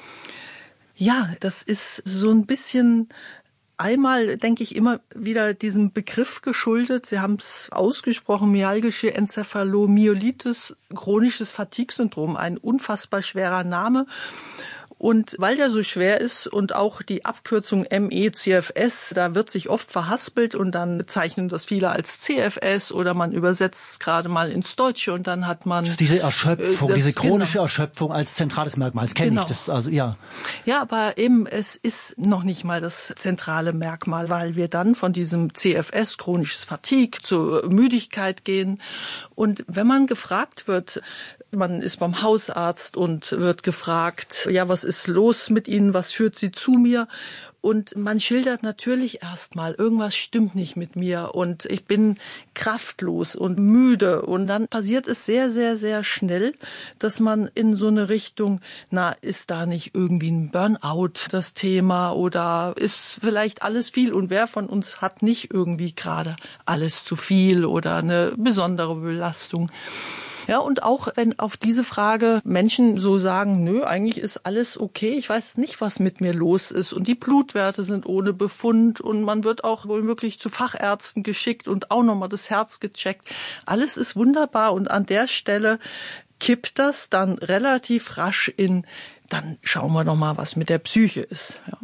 Ja, das ist so ein bisschen... Einmal denke ich immer wieder diesem Begriff geschuldet. Sie haben es ausgesprochen, myalgische Enzephalomyelitis, chronisches Fatigue-Syndrom, ein unfassbar schwerer Name. Und weil der so schwer ist und auch die Abkürzung M E C F S, da wird sich oft verhaspelt und dann bezeichnen das viele als C F S oder man übersetzt es gerade mal ins Deutsche und dann hat man... Das ist diese Erschöpfung, das, diese chronische genau. Erschöpfung als zentrales Merkmal, das kenne Genau. ich. Das, also, ja. ja, aber eben, es ist noch nicht mal das zentrale Merkmal, weil wir dann von diesem C F S, chronisches Fatigue, zur Müdigkeit gehen. Und wenn man gefragt wird, man ist beim Hausarzt und wird gefragt, ja, was ist los mit Ihnen, was führt Sie zu mir? Und man schildert natürlich erstmal, irgendwas stimmt nicht mit mir und ich bin kraftlos und müde. Und dann passiert es sehr, sehr, sehr schnell, dass man in so eine Richtung, na, ist da nicht irgendwie ein Burnout das Thema oder ist vielleicht alles viel? Und wer von uns hat nicht irgendwie gerade alles zu viel oder eine besondere Belastung? Ja, und auch wenn auf diese Frage Menschen so sagen, nö, eigentlich ist alles okay, ich weiß nicht, was mit mir los ist und die Blutwerte sind ohne Befund und man wird auch wohl wirklich zu Fachärzten geschickt und auch nochmal das Herz gecheckt. Alles ist wunderbar und an der Stelle kippt das dann relativ rasch in, dann schauen wir nochmal, was mit der Psyche ist. Ja.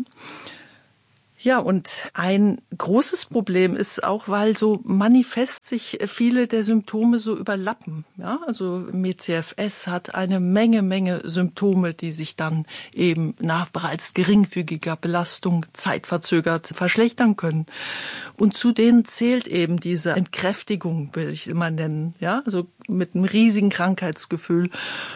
Ja, und ein großes Problem ist auch, weil so manifest sich viele der Symptome so überlappen. Ja, also M E C F S hat eine Menge, Menge Symptome, die sich dann eben nach bereits geringfügiger Belastung zeitverzögert verschlechtern können. Und zu denen zählt eben diese Entkräftigung, will ich immer nennen. Ja, also mit einem riesigen Krankheitsgefühl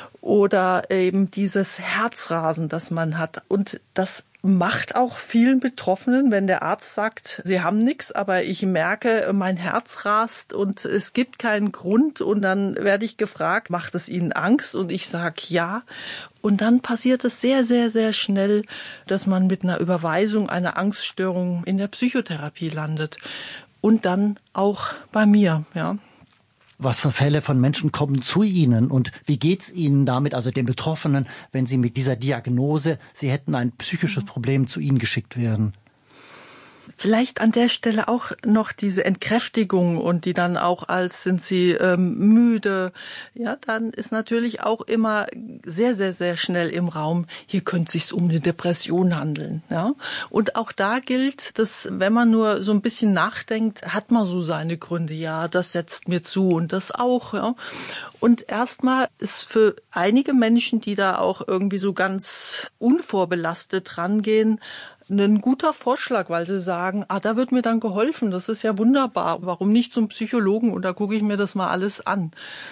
oder eben dieses Herzrasen, das man hat. Und das macht auch vielen Betroffenen, wenn der Arzt sagt, sie haben nichts, aber ich merke, mein Herz rast und es gibt keinen Grund. Und dann werde ich gefragt, macht es Ihnen Angst? Und ich sage ja. Und dann passiert es sehr, sehr, sehr schnell, dass man mit einer Überweisung einer Angststörung in der Psychotherapie landet. Und dann auch bei mir, ja. Was für Fälle von Menschen kommen zu Ihnen und wie geht's Ihnen damit, also den Betroffenen, wenn sie mit dieser Diagnose, sie hätten ein psychisches Problem, zu Ihnen geschickt werden? Vielleicht an der Stelle auch noch diese Entkräftigung und die dann auch als sind sie ähm, müde. Ja, dann ist natürlich auch immer sehr, sehr, sehr schnell im Raum, hier könnte es sich um eine Depression handeln. Ja, und auch da gilt, dass wenn man nur so ein bisschen nachdenkt, hat man so seine Gründe. Ja, das setzt mir zu und das auch. Ja. Und erstmal ist für einige Menschen, die da auch irgendwie so ganz unvorbelastet rangehen, ein guter Vorschlag, weil sie sagen, ah, da wird mir dann geholfen, das ist ja wunderbar, warum nicht zum Psychologen und da gucke ich mir das mal alles an.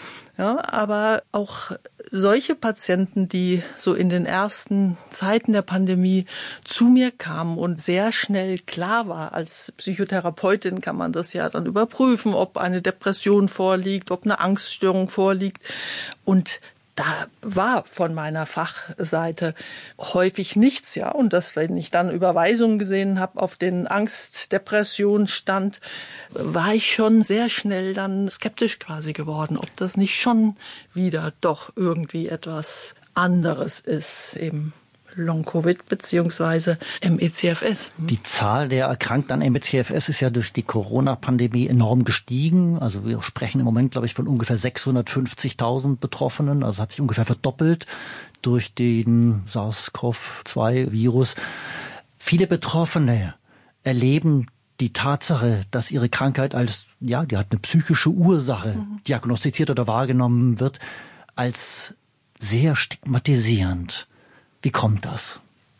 Ja, aber auch solche Patienten, die so in den ersten Zeiten der Pandemie zu mir kamen und sehr schnell klar war, als Psychotherapeutin kann man das ja dann überprüfen, ob eine Depression vorliegt, ob eine Angststörung vorliegt und da war von meiner Fachseite häufig nichts, ja. Und das, wenn ich dann Überweisungen gesehen habe auf den Angst-Depression-Stand, war ich schon sehr schnell dann skeptisch quasi geworden, ob das nicht schon wieder doch irgendwie etwas anderes ist, eben Long-Covid beziehungsweise M E C F S. Die Zahl der Erkrankten an M E C F S ist ja durch die Corona-Pandemie enorm gestiegen. Also wir sprechen im Moment, glaube ich, von ungefähr sechshundertfünfzigtausend Betroffenen. Also hat sich ungefähr verdoppelt durch den SARS-C o V zwei Virus. Viele Betroffene erleben die Tatsache, dass ihre Krankheit als, ja, die hat eine psychische Ursache, mhm. diagnostiziert oder wahrgenommen wird, als sehr stigmatisierend. Wie kommt das?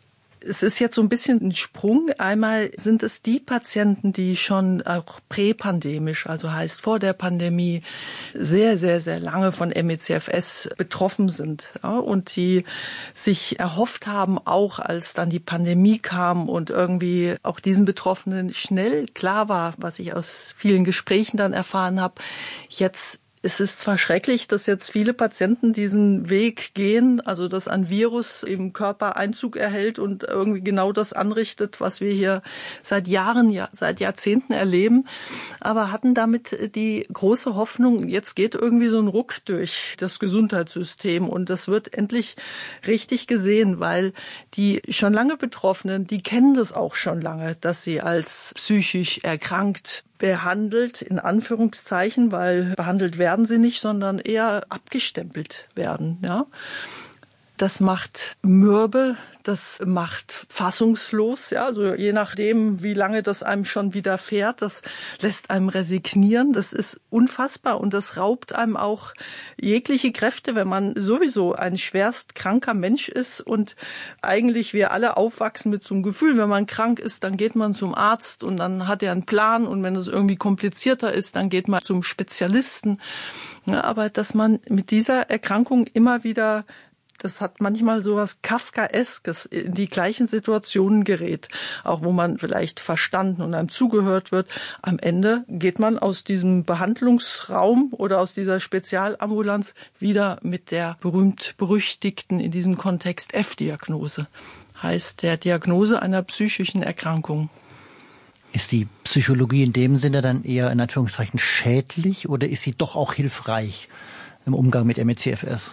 Es ist jetzt so ein bisschen ein Sprung. Einmal sind es die Patienten, die schon auch präpandemisch, also heißt vor der Pandemie, sehr, sehr, sehr lange von M E C F S betroffen sind. Ja, und die sich erhofft haben, auch als dann die Pandemie kam und irgendwie auch diesen Betroffenen schnell klar war, was ich aus vielen Gesprächen dann erfahren habe, jetzt es ist zwar schrecklich, dass jetzt viele Patienten diesen Weg gehen, also dass ein Virus im Körper Einzug erhält und irgendwie genau das anrichtet, was wir hier seit Jahren, ja, seit Jahrzehnten erleben, aber hatten damit die große Hoffnung, jetzt geht irgendwie so ein Ruck durch das Gesundheitssystem und das wird endlich richtig gesehen, weil die schon lange Betroffenen, die kennen das auch schon lange, dass sie als psychisch erkrankt behandelt, in Anführungszeichen, weil behandelt werden sie nicht, sondern eher abgestempelt werden, ja. Das macht mürbe, das macht fassungslos, ja, also je nachdem, wie lange das einem schon widerfährt, das lässt einem resignieren, das ist unfassbar und das raubt einem auch jegliche Kräfte, wenn man sowieso ein schwerst kranker Mensch ist und eigentlich wir alle aufwachsen mit so einem Gefühl, wenn man krank ist, dann geht man zum Arzt und dann hat er einen Plan und wenn es irgendwie komplizierter ist, dann geht man zum Spezialisten. Ja, aber dass man mit dieser Erkrankung immer wieder, das hat manchmal so was Kafkaeskes, in die gleichen Situationen gerät, auch wo man vielleicht verstanden und einem zugehört wird. Am Ende geht man aus diesem Behandlungsraum oder aus dieser Spezialambulanz wieder mit der berühmt-berüchtigten, in diesem Kontext F-Diagnose, heißt der Diagnose einer psychischen Erkrankung. Ist die Psychologie in dem Sinne dann eher in Anführungszeichen schädlich oder ist sie doch auch hilfreich im Umgang mit M E C F S?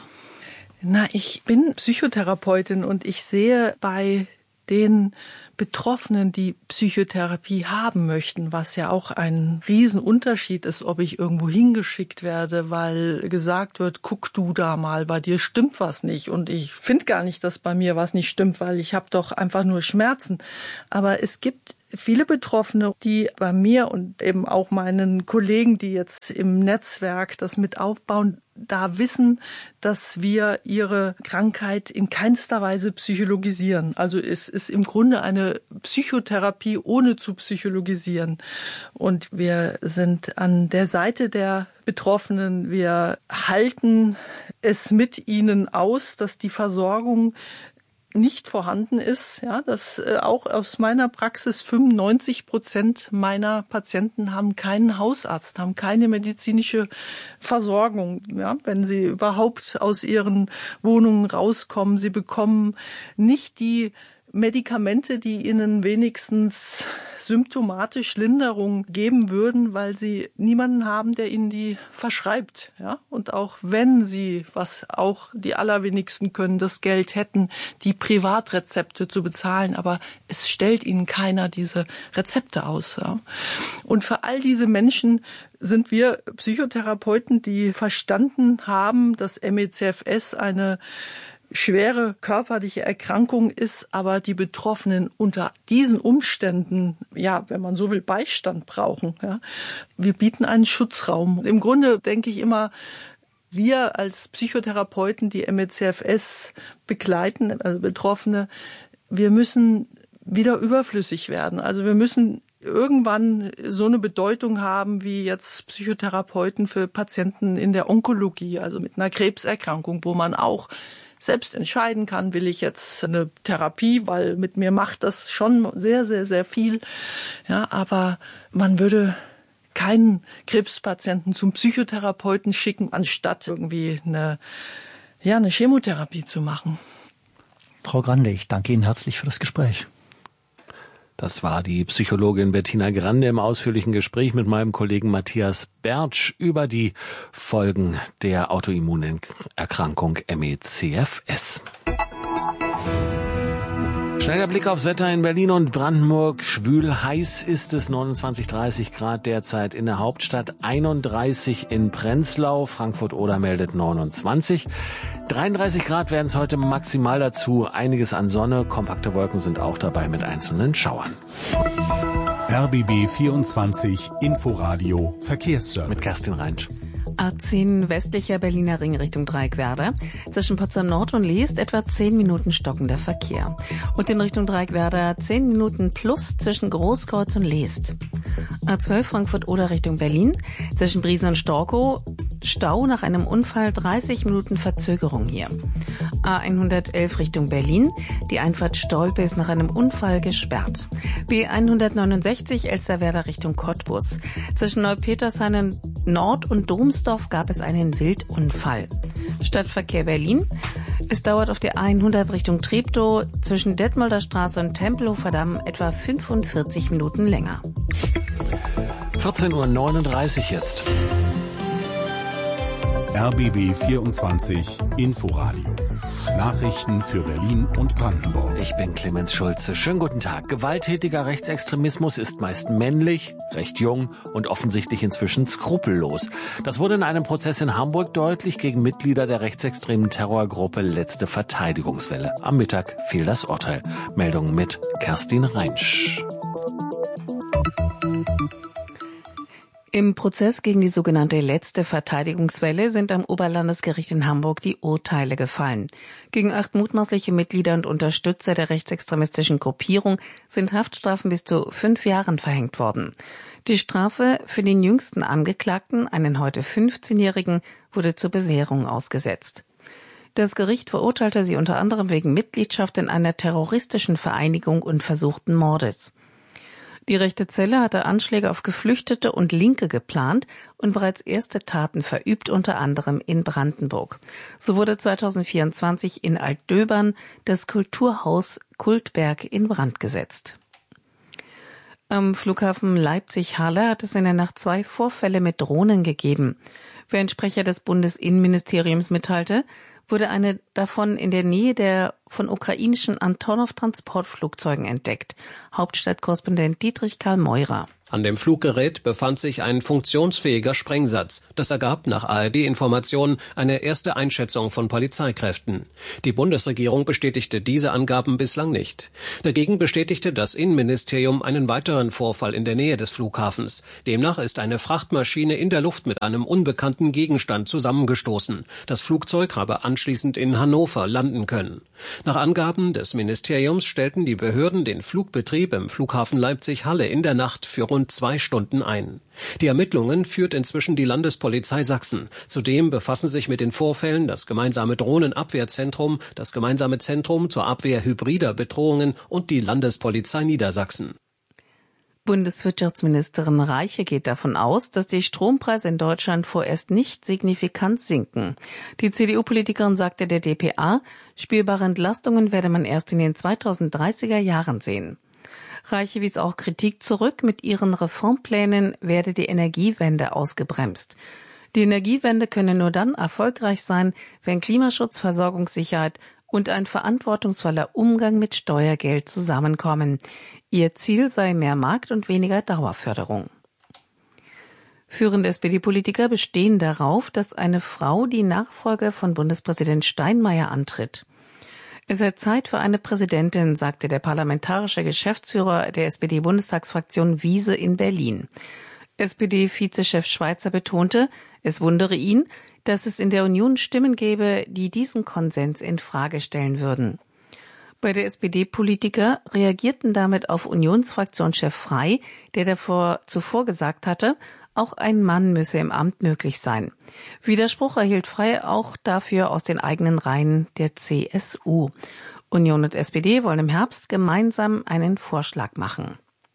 Na, ich bin Psychotherapeutin und ich sehe bei den Betroffenen, die Psychotherapie haben möchten, was ja auch ein Riesenunterschied ist, ob ich irgendwo hingeschickt werde, weil gesagt wird, guck du da mal, bei dir stimmt was nicht. Und ich finde gar nicht, dass bei mir was nicht stimmt, weil ich habe doch einfach nur Schmerzen. Aber es gibt viele Betroffene, die bei mir und eben auch meinen Kollegen, die jetzt im Netzwerk das mit aufbauen, da wissen, dass wir ihre Krankheit in keinster Weise psychologisieren. Also es ist im Grunde eine Psychotherapie ohne zu psychologisieren. Und wir sind an der Seite der Betroffenen. Wir halten es mit ihnen aus, dass die Versorgung nicht vorhanden ist, ja, dass äh, auch aus meiner Praxis fünfundneunzig Prozent meiner Patienten haben keinen Hausarzt, haben keine medizinische Versorgung, ja, wenn sie überhaupt aus ihren Wohnungen rauskommen. Sie bekommen nicht die Medikamente, die ihnen wenigstens symptomatisch Linderung geben würden, weil sie niemanden haben, der ihnen die verschreibt. Ja? Und auch wenn sie, was auch die allerwenigsten können, das Geld hätten, die Privatrezepte zu bezahlen, aber es stellt ihnen keiner diese Rezepte aus. Ja? Und für all diese Menschen sind wir Psychotherapeuten, die verstanden haben, dass M E C F S eine schwere körperliche Erkrankung ist, aber die Betroffenen unter diesen Umständen, ja, wenn man so will, Beistand brauchen. Ja. Wir bieten einen Schutzraum. Im Grunde denke ich immer, wir als Psychotherapeuten, die M E C F S begleiten, also Betroffene, wir müssen wieder überflüssig werden. Also wir müssen irgendwann so eine Bedeutung haben wie jetzt Psychotherapeuten für Patienten in der Onkologie, also mit einer Krebserkrankung, wo man auch selbst entscheiden kann, will ich jetzt eine Therapie, weil mit mir macht das schon sehr, sehr, sehr viel. Ja, aber man würde keinen Krebspatienten zum Psychotherapeuten schicken, anstatt irgendwie eine, ja, eine Chemotherapie zu machen. Frau Grande, ich danke Ihnen herzlich für das Gespräch. Das war die Psychologin Bettina Grande im ausführlichen Gespräch mit meinem Kollegen Matthias Bertsch über die Folgen der Autoimmunerkrankung M E C F S. Schneller Blick aufs Wetter in Berlin und Brandenburg. Schwül heiß ist es, neunundzwanzig, dreißig Grad derzeit in der Hauptstadt, einunddreißig in Prenzlau, Frankfurt-Oder meldet neunundzwanzig. dreiunddreißig Grad werden es heute maximal dazu, einiges an Sonne, kompakte Wolken sind auch dabei mit einzelnen Schauern. R B B vierundzwanzig Inforadio Verkehrsservice. Mit Kerstin Reinsch. A zehn westlicher Berliner Ring Richtung Dreieckwerder. Zwischen Potsdam Nord und Leest etwa zehn Minuten stockender Verkehr. Und in Richtung Dreieckwerder zehn Minuten plus zwischen Großkreuz und Leest. A zwölf Frankfurt-Oder Richtung Berlin. Zwischen Briesen und Storkow Stau nach einem Unfall, dreißig Minuten Verzögerung hier. A hundertelf Richtung Berlin. Die Einfahrt Stolpe ist nach einem Unfall gesperrt. B hundertneunundsechzig Elsterwerda Richtung Cottbus. Zwischen Neupetershain Nord und Domsdorf gab es einen Wildunfall. Stadtverkehr Berlin. Es dauert auf der A hundert Richtung Treptow zwischen Detmolder Straße und Tempelhofer Damm etwa fünfundvierzig Minuten länger. vierzehn Uhr neununddreißig jetzt. R B B vierundzwanzig Inforadio. Nachrichten für Berlin und Brandenburg. Ich bin Clemens Schulze. Schönen guten Tag. Gewalttätiger Rechtsextremismus ist meist männlich, recht jung und offensichtlich inzwischen skrupellos. Das wurde in einem Prozess in Hamburg deutlich gegen Mitglieder der rechtsextremen Terrorgruppe Letzte Verteidigungswelle. Am Mittag fiel das Urteil. Meldung mit Kerstin Reinsch. Im Prozess gegen die sogenannte Letzte Verteidigungswelle sind am Oberlandesgericht in Hamburg die Urteile gefallen. Gegen acht mutmaßliche Mitglieder und Unterstützer der rechtsextremistischen Gruppierung sind Haftstrafen bis zu fünf Jahren verhängt worden. Die Strafe für den jüngsten Angeklagten, einen heute fünfzehnjährigen, wurde zur Bewährung ausgesetzt. Das Gericht verurteilte sie unter anderem wegen Mitgliedschaft in einer terroristischen Vereinigung und versuchten Mordes. Die rechte Zelle hatte Anschläge auf Geflüchtete und Linke geplant und bereits erste Taten verübt, unter anderem in Brandenburg. So wurde zweitausendvierundzwanzig in Altdöbern das Kulturhaus Kultberg in Brand gesetzt. Am Flughafen Leipzig-Halle hat es in der Nacht zwei Vorfälle mit Drohnen gegeben. Wie ein Sprecher des Bundesinnenministeriums mitteilte, wurde eine davon in der Nähe der von ukrainischen Antonov-Transportflugzeugen entdeckt. Hauptstadtkorrespondent Dietrich Karl Meurer. An dem Fluggerät befand sich ein funktionsfähiger Sprengsatz. Das ergab nach A R D-Informationen eine erste Einschätzung von Polizeikräften. Die Bundesregierung bestätigte diese Angaben bislang nicht. Dagegen bestätigte das Innenministerium einen weiteren Vorfall in der Nähe des Flughafens. Demnach ist eine Frachtmaschine in der Luft mit einem unbekannten Gegenstand zusammengestoßen. Das Flugzeug habe anschließend in Hannover landen können. Nach Angaben des Ministeriums stellten die Behörden den Flugbetrieb im Flughafen Leipzig-Halle in der Nacht für rund zwei Stunden ein. Die Ermittlungen führt inzwischen die Landespolizei Sachsen. Zudem befassen sich mit den Vorfällen das gemeinsame Drohnenabwehrzentrum, das gemeinsame Zentrum zur Abwehr hybrider Bedrohungen und die Landespolizei Niedersachsen. Bundeswirtschaftsministerin Reiche geht davon aus, dass die Strompreise in Deutschland vorerst nicht signifikant sinken. Die C D U-Politikerin sagte der D P A, spürbare Entlastungen werde man erst in den zweitausenddreißiger Jahren sehen. Reiche wies auch Kritik zurück, mit ihren Reformplänen werde die Energiewende ausgebremst. Die Energiewende könne nur dann erfolgreich sein, wenn Klimaschutz, Versorgungssicherheit und ein verantwortungsvoller Umgang mit Steuergeld zusammenkommen. Ihr Ziel sei mehr Markt und weniger Dauerförderung. Führende S P D-Politiker bestehen darauf, dass eine Frau die Nachfolge von Bundespräsident Steinmeier antritt. Es sei Zeit für eine Präsidentin, sagte der parlamentarische Geschäftsführer der S P D-Bundestagsfraktion Wiese in Berlin. S P D-Vizechef Schweizer betonte, es wundere ihn, dass es in der Union Stimmen gäbe, die diesen Konsens in Frage stellen würden. Bei der S P D-Politiker reagierten damit auf Unionsfraktionschef Frey, der davor zuvor gesagt hatte, auch ein Mann müsse im Amt möglich sein. Widerspruch erhielt Frey auch dafür aus den eigenen Reihen der C S U. Union und S P D wollen im Herbst gemeinsam einen Vorschlag machen.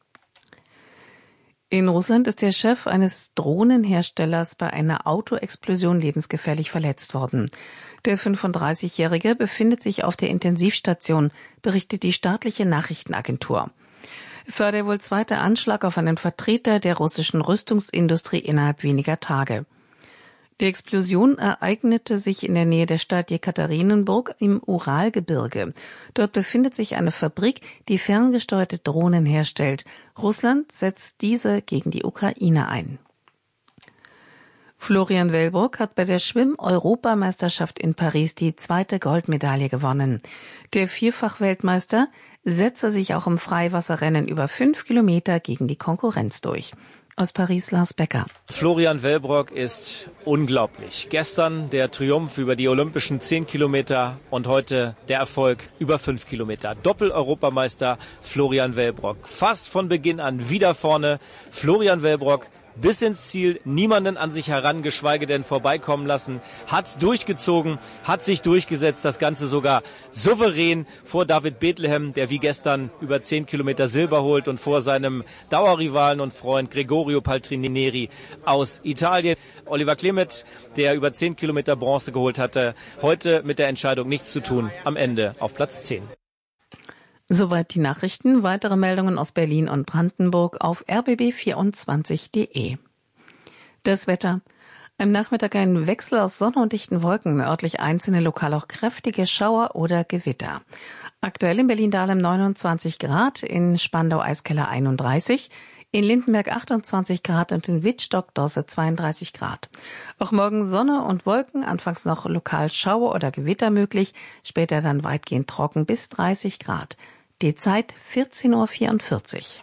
In Russland ist der Chef eines Drohnenherstellers bei einer Autoexplosion lebensgefährlich verletzt worden. Der fünfunddreißigjährige befindet sich auf der Intensivstation, berichtet die staatliche Nachrichtenagentur. Es war der wohl zweite Anschlag auf einen Vertreter der russischen Rüstungsindustrie innerhalb weniger Tage. Die Explosion ereignete sich in der Nähe der Stadt Jekaterinenburg im Uralgebirge. Dort befindet sich eine Fabrik, die ferngesteuerte Drohnen herstellt. Russland setzt diese gegen die Ukraine ein. Florian Wellbrock hat bei der Schwimm-Europameisterschaft in Paris die zweite Goldmedaille gewonnen. Der Vierfach-Weltmeister setzte sich auch im Freiwasserrennen über fünf Kilometer gegen die Konkurrenz durch. Aus Paris Lars Becker. Florian Wellbrock ist unglaublich. Gestern der Triumph über die olympischen zehn Kilometer und heute der Erfolg über fünf Kilometer. Doppel-Europameister Florian Wellbrock. Fast von Beginn an wieder vorne. Florian Wellbrock bis ins Ziel, niemanden an sich heran, geschweige denn vorbeikommen lassen, hat durchgezogen, hat sich durchgesetzt, das Ganze sogar souverän vor David Bethlehem, der wie gestern über zehn Kilometer Silber holt und vor seinem Dauerrivalen und Freund Gregorio Paltrineri aus Italien. Oliver Klemet, der über zehn Kilometer Bronze geholt hatte, heute mit der Entscheidung nichts zu tun, am Ende auf Platz zehn. Soweit die Nachrichten. Weitere Meldungen aus Berlin und Brandenburg auf r b b vierundzwanzig punkt d e. Das Wetter. Am Nachmittag ein Wechsel aus Sonne und dichten Wolken, örtlich einzelne, lokal auch kräftige Schauer oder Gewitter. Aktuell in Berlin-Dahlem neunundzwanzig Grad, in Spandau-Eiskeller einunddreißig, in Lindenberg achtundzwanzig Grad und in Wittstock-Dosse zweiunddreißig Grad. Auch morgen Sonne und Wolken, anfangs noch lokal Schauer oder Gewitter möglich, später dann weitgehend trocken bis dreißig Grad. Die Zeit vierzehn Uhr vierundvierzig.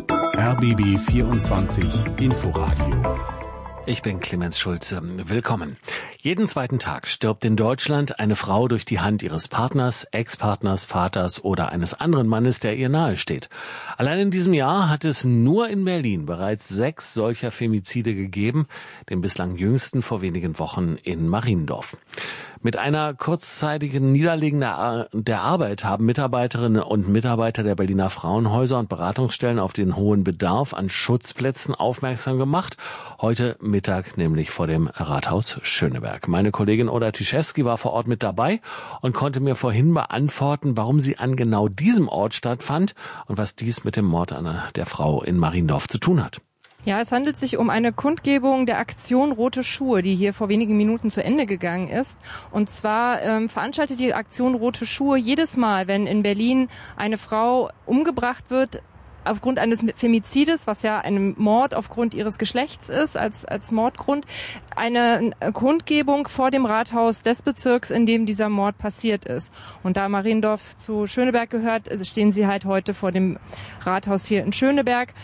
R B B vierundzwanzig Inforadio. Ich bin Clemens Schulze. Willkommen. Jeden zweiten Tag stirbt in Deutschland eine Frau durch die Hand ihres Partners, Ex-Partners, Vaters oder eines anderen Mannes, der ihr nahe steht. Allein in diesem Jahr hat es nur in Berlin bereits sechs solcher Femizide gegeben, den bislang jüngsten vor wenigen Wochen in Mariendorf. Mit einer kurzzeitigen Niederlegung der Arbeit haben Mitarbeiterinnen und Mitarbeiter der Berliner Frauenhäuser und Beratungsstellen auf den hohen Bedarf an Schutzplätzen aufmerksam gemacht. Heute Mittag nämlich vor dem Rathaus Schöneberg. Meine Kollegin Oda Tischewski war vor Ort mit dabei und konnte mir vorhin beantworten, warum sie an genau diesem Ort stattfand und was dies mit dem Mord an der Frau in Mariendorf zu tun hat. Ja, es handelt sich um eine Kundgebung der Aktion Rote Schuhe, die hier vor wenigen Minuten zu Ende gegangen ist. Und zwar ähm, veranstaltet die Aktion Rote Schuhe jedes Mal, wenn in Berlin eine Frau umgebracht wird, aufgrund eines Femizides, was ja ein Mord aufgrund ihres Geschlechts ist, als, als Mordgrund, eine Kundgebung vor dem Rathaus des Bezirks, in dem dieser Mord passiert ist. Und da Mariendorf zu Schöneberg gehört, stehen sie halt heute vor dem Rathaus hier in Schöneberg.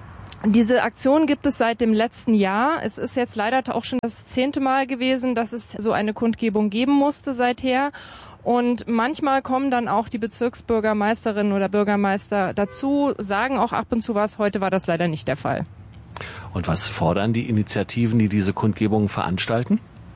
Diese Aktion gibt es seit dem letzten Jahr. Es ist jetzt leider auch schon das zehnte Mal gewesen, dass es so eine Kundgebung geben musste seither. Und manchmal kommen dann auch die Bezirksbürgermeisterinnen oder Bürgermeister dazu, sagen auch ab und zu was. Heute war das leider nicht der Fall. Und was fordern die Initiativen, die diese Kundgebungen veranstalten?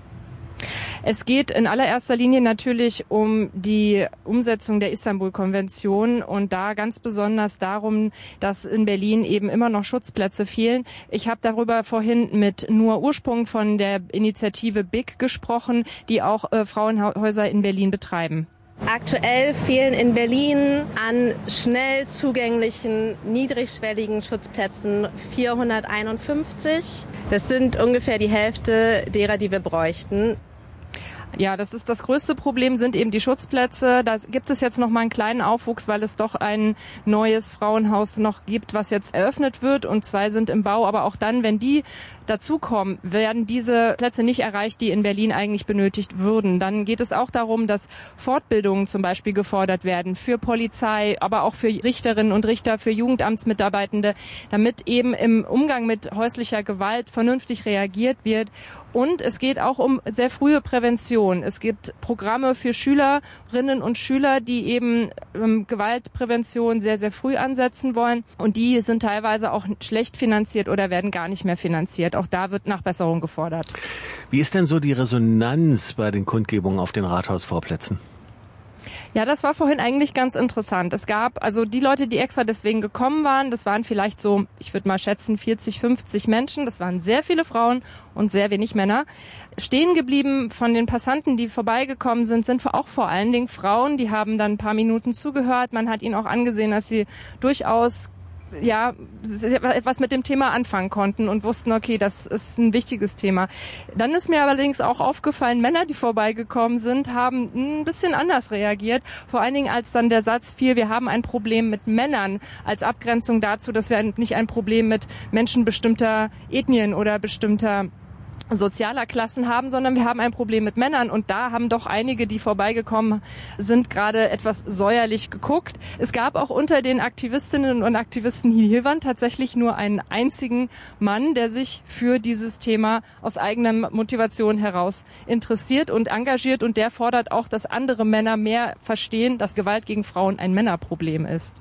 Es geht in allererster Linie natürlich um die Umsetzung der Istanbul-Konvention und da ganz besonders darum, dass in Berlin eben immer noch Schutzplätze fehlen. Ich habe darüber vorhin mit Nur Ursprung von der Initiative B I G gesprochen, die auch äh, Frauenhäuser in Berlin betreiben. Aktuell fehlen in Berlin an schnell zugänglichen, niedrigschwelligen Schutzplätzen vierhunderteinundfünfzig. Das sind ungefähr die Hälfte derer, die wir bräuchten. Ja, das ist das größte Problem, sind eben die Schutzplätze. Da gibt es jetzt noch mal einen kleinen Aufwuchs, weil es doch ein neues Frauenhaus noch gibt, was jetzt eröffnet wird und zwei sind im Bau. Aber auch dann, wenn die dazukommen, werden diese Plätze nicht erreicht, die in Berlin eigentlich benötigt würden. Dann geht es auch darum, dass Fortbildungen zum Beispiel gefordert werden für Polizei, aber auch für Richterinnen und Richter, für Jugendamtsmitarbeitende, damit eben im Umgang mit häuslicher Gewalt vernünftig reagiert wird. Und es geht auch um sehr frühe Prävention. Es gibt Programme für Schülerinnen und Schüler, die eben ähm, Gewaltprävention sehr, sehr früh ansetzen wollen. Und die sind teilweise auch schlecht finanziert oder werden gar nicht mehr finanziert. Auch da wird Nachbesserung gefordert. Wie ist denn so die Resonanz bei den Kundgebungen auf den Rathausvorplätzen? Ja, das war vorhin eigentlich ganz interessant. Es gab also die Leute, die extra deswegen gekommen waren, das waren vielleicht so, ich würde mal schätzen, vierzig, fünfzig Menschen. Das waren sehr viele Frauen und sehr wenig Männer. Stehen geblieben von den Passanten, die vorbeigekommen sind, sind auch vor allen Dingen Frauen. Die haben dann ein paar Minuten zugehört. Man hat ihnen auch angesehen, dass sie durchaus ja, etwas mit dem Thema anfangen konnten und wussten, okay, das ist ein wichtiges Thema. Dann ist mir allerdings auch aufgefallen, Männer, die vorbeigekommen sind, haben ein bisschen anders reagiert. Vor allen Dingen, als dann der Satz fiel, wir haben ein Problem mit Männern, als Abgrenzung dazu, dass wir nicht ein Problem mit Menschen bestimmter Ethnien oder bestimmter sozialer Klassen haben, sondern wir haben ein Problem mit Männern und da haben doch einige, die vorbeigekommen sind, gerade etwas säuerlich geguckt. Es gab auch unter den Aktivistinnen und Aktivisten hier waren tatsächlich nur einen einzigen Mann, der sich für dieses Thema aus eigener Motivation heraus interessiert und engagiert und der fordert auch, dass andere Männer mehr verstehen, dass Gewalt gegen Frauen ein Männerproblem ist.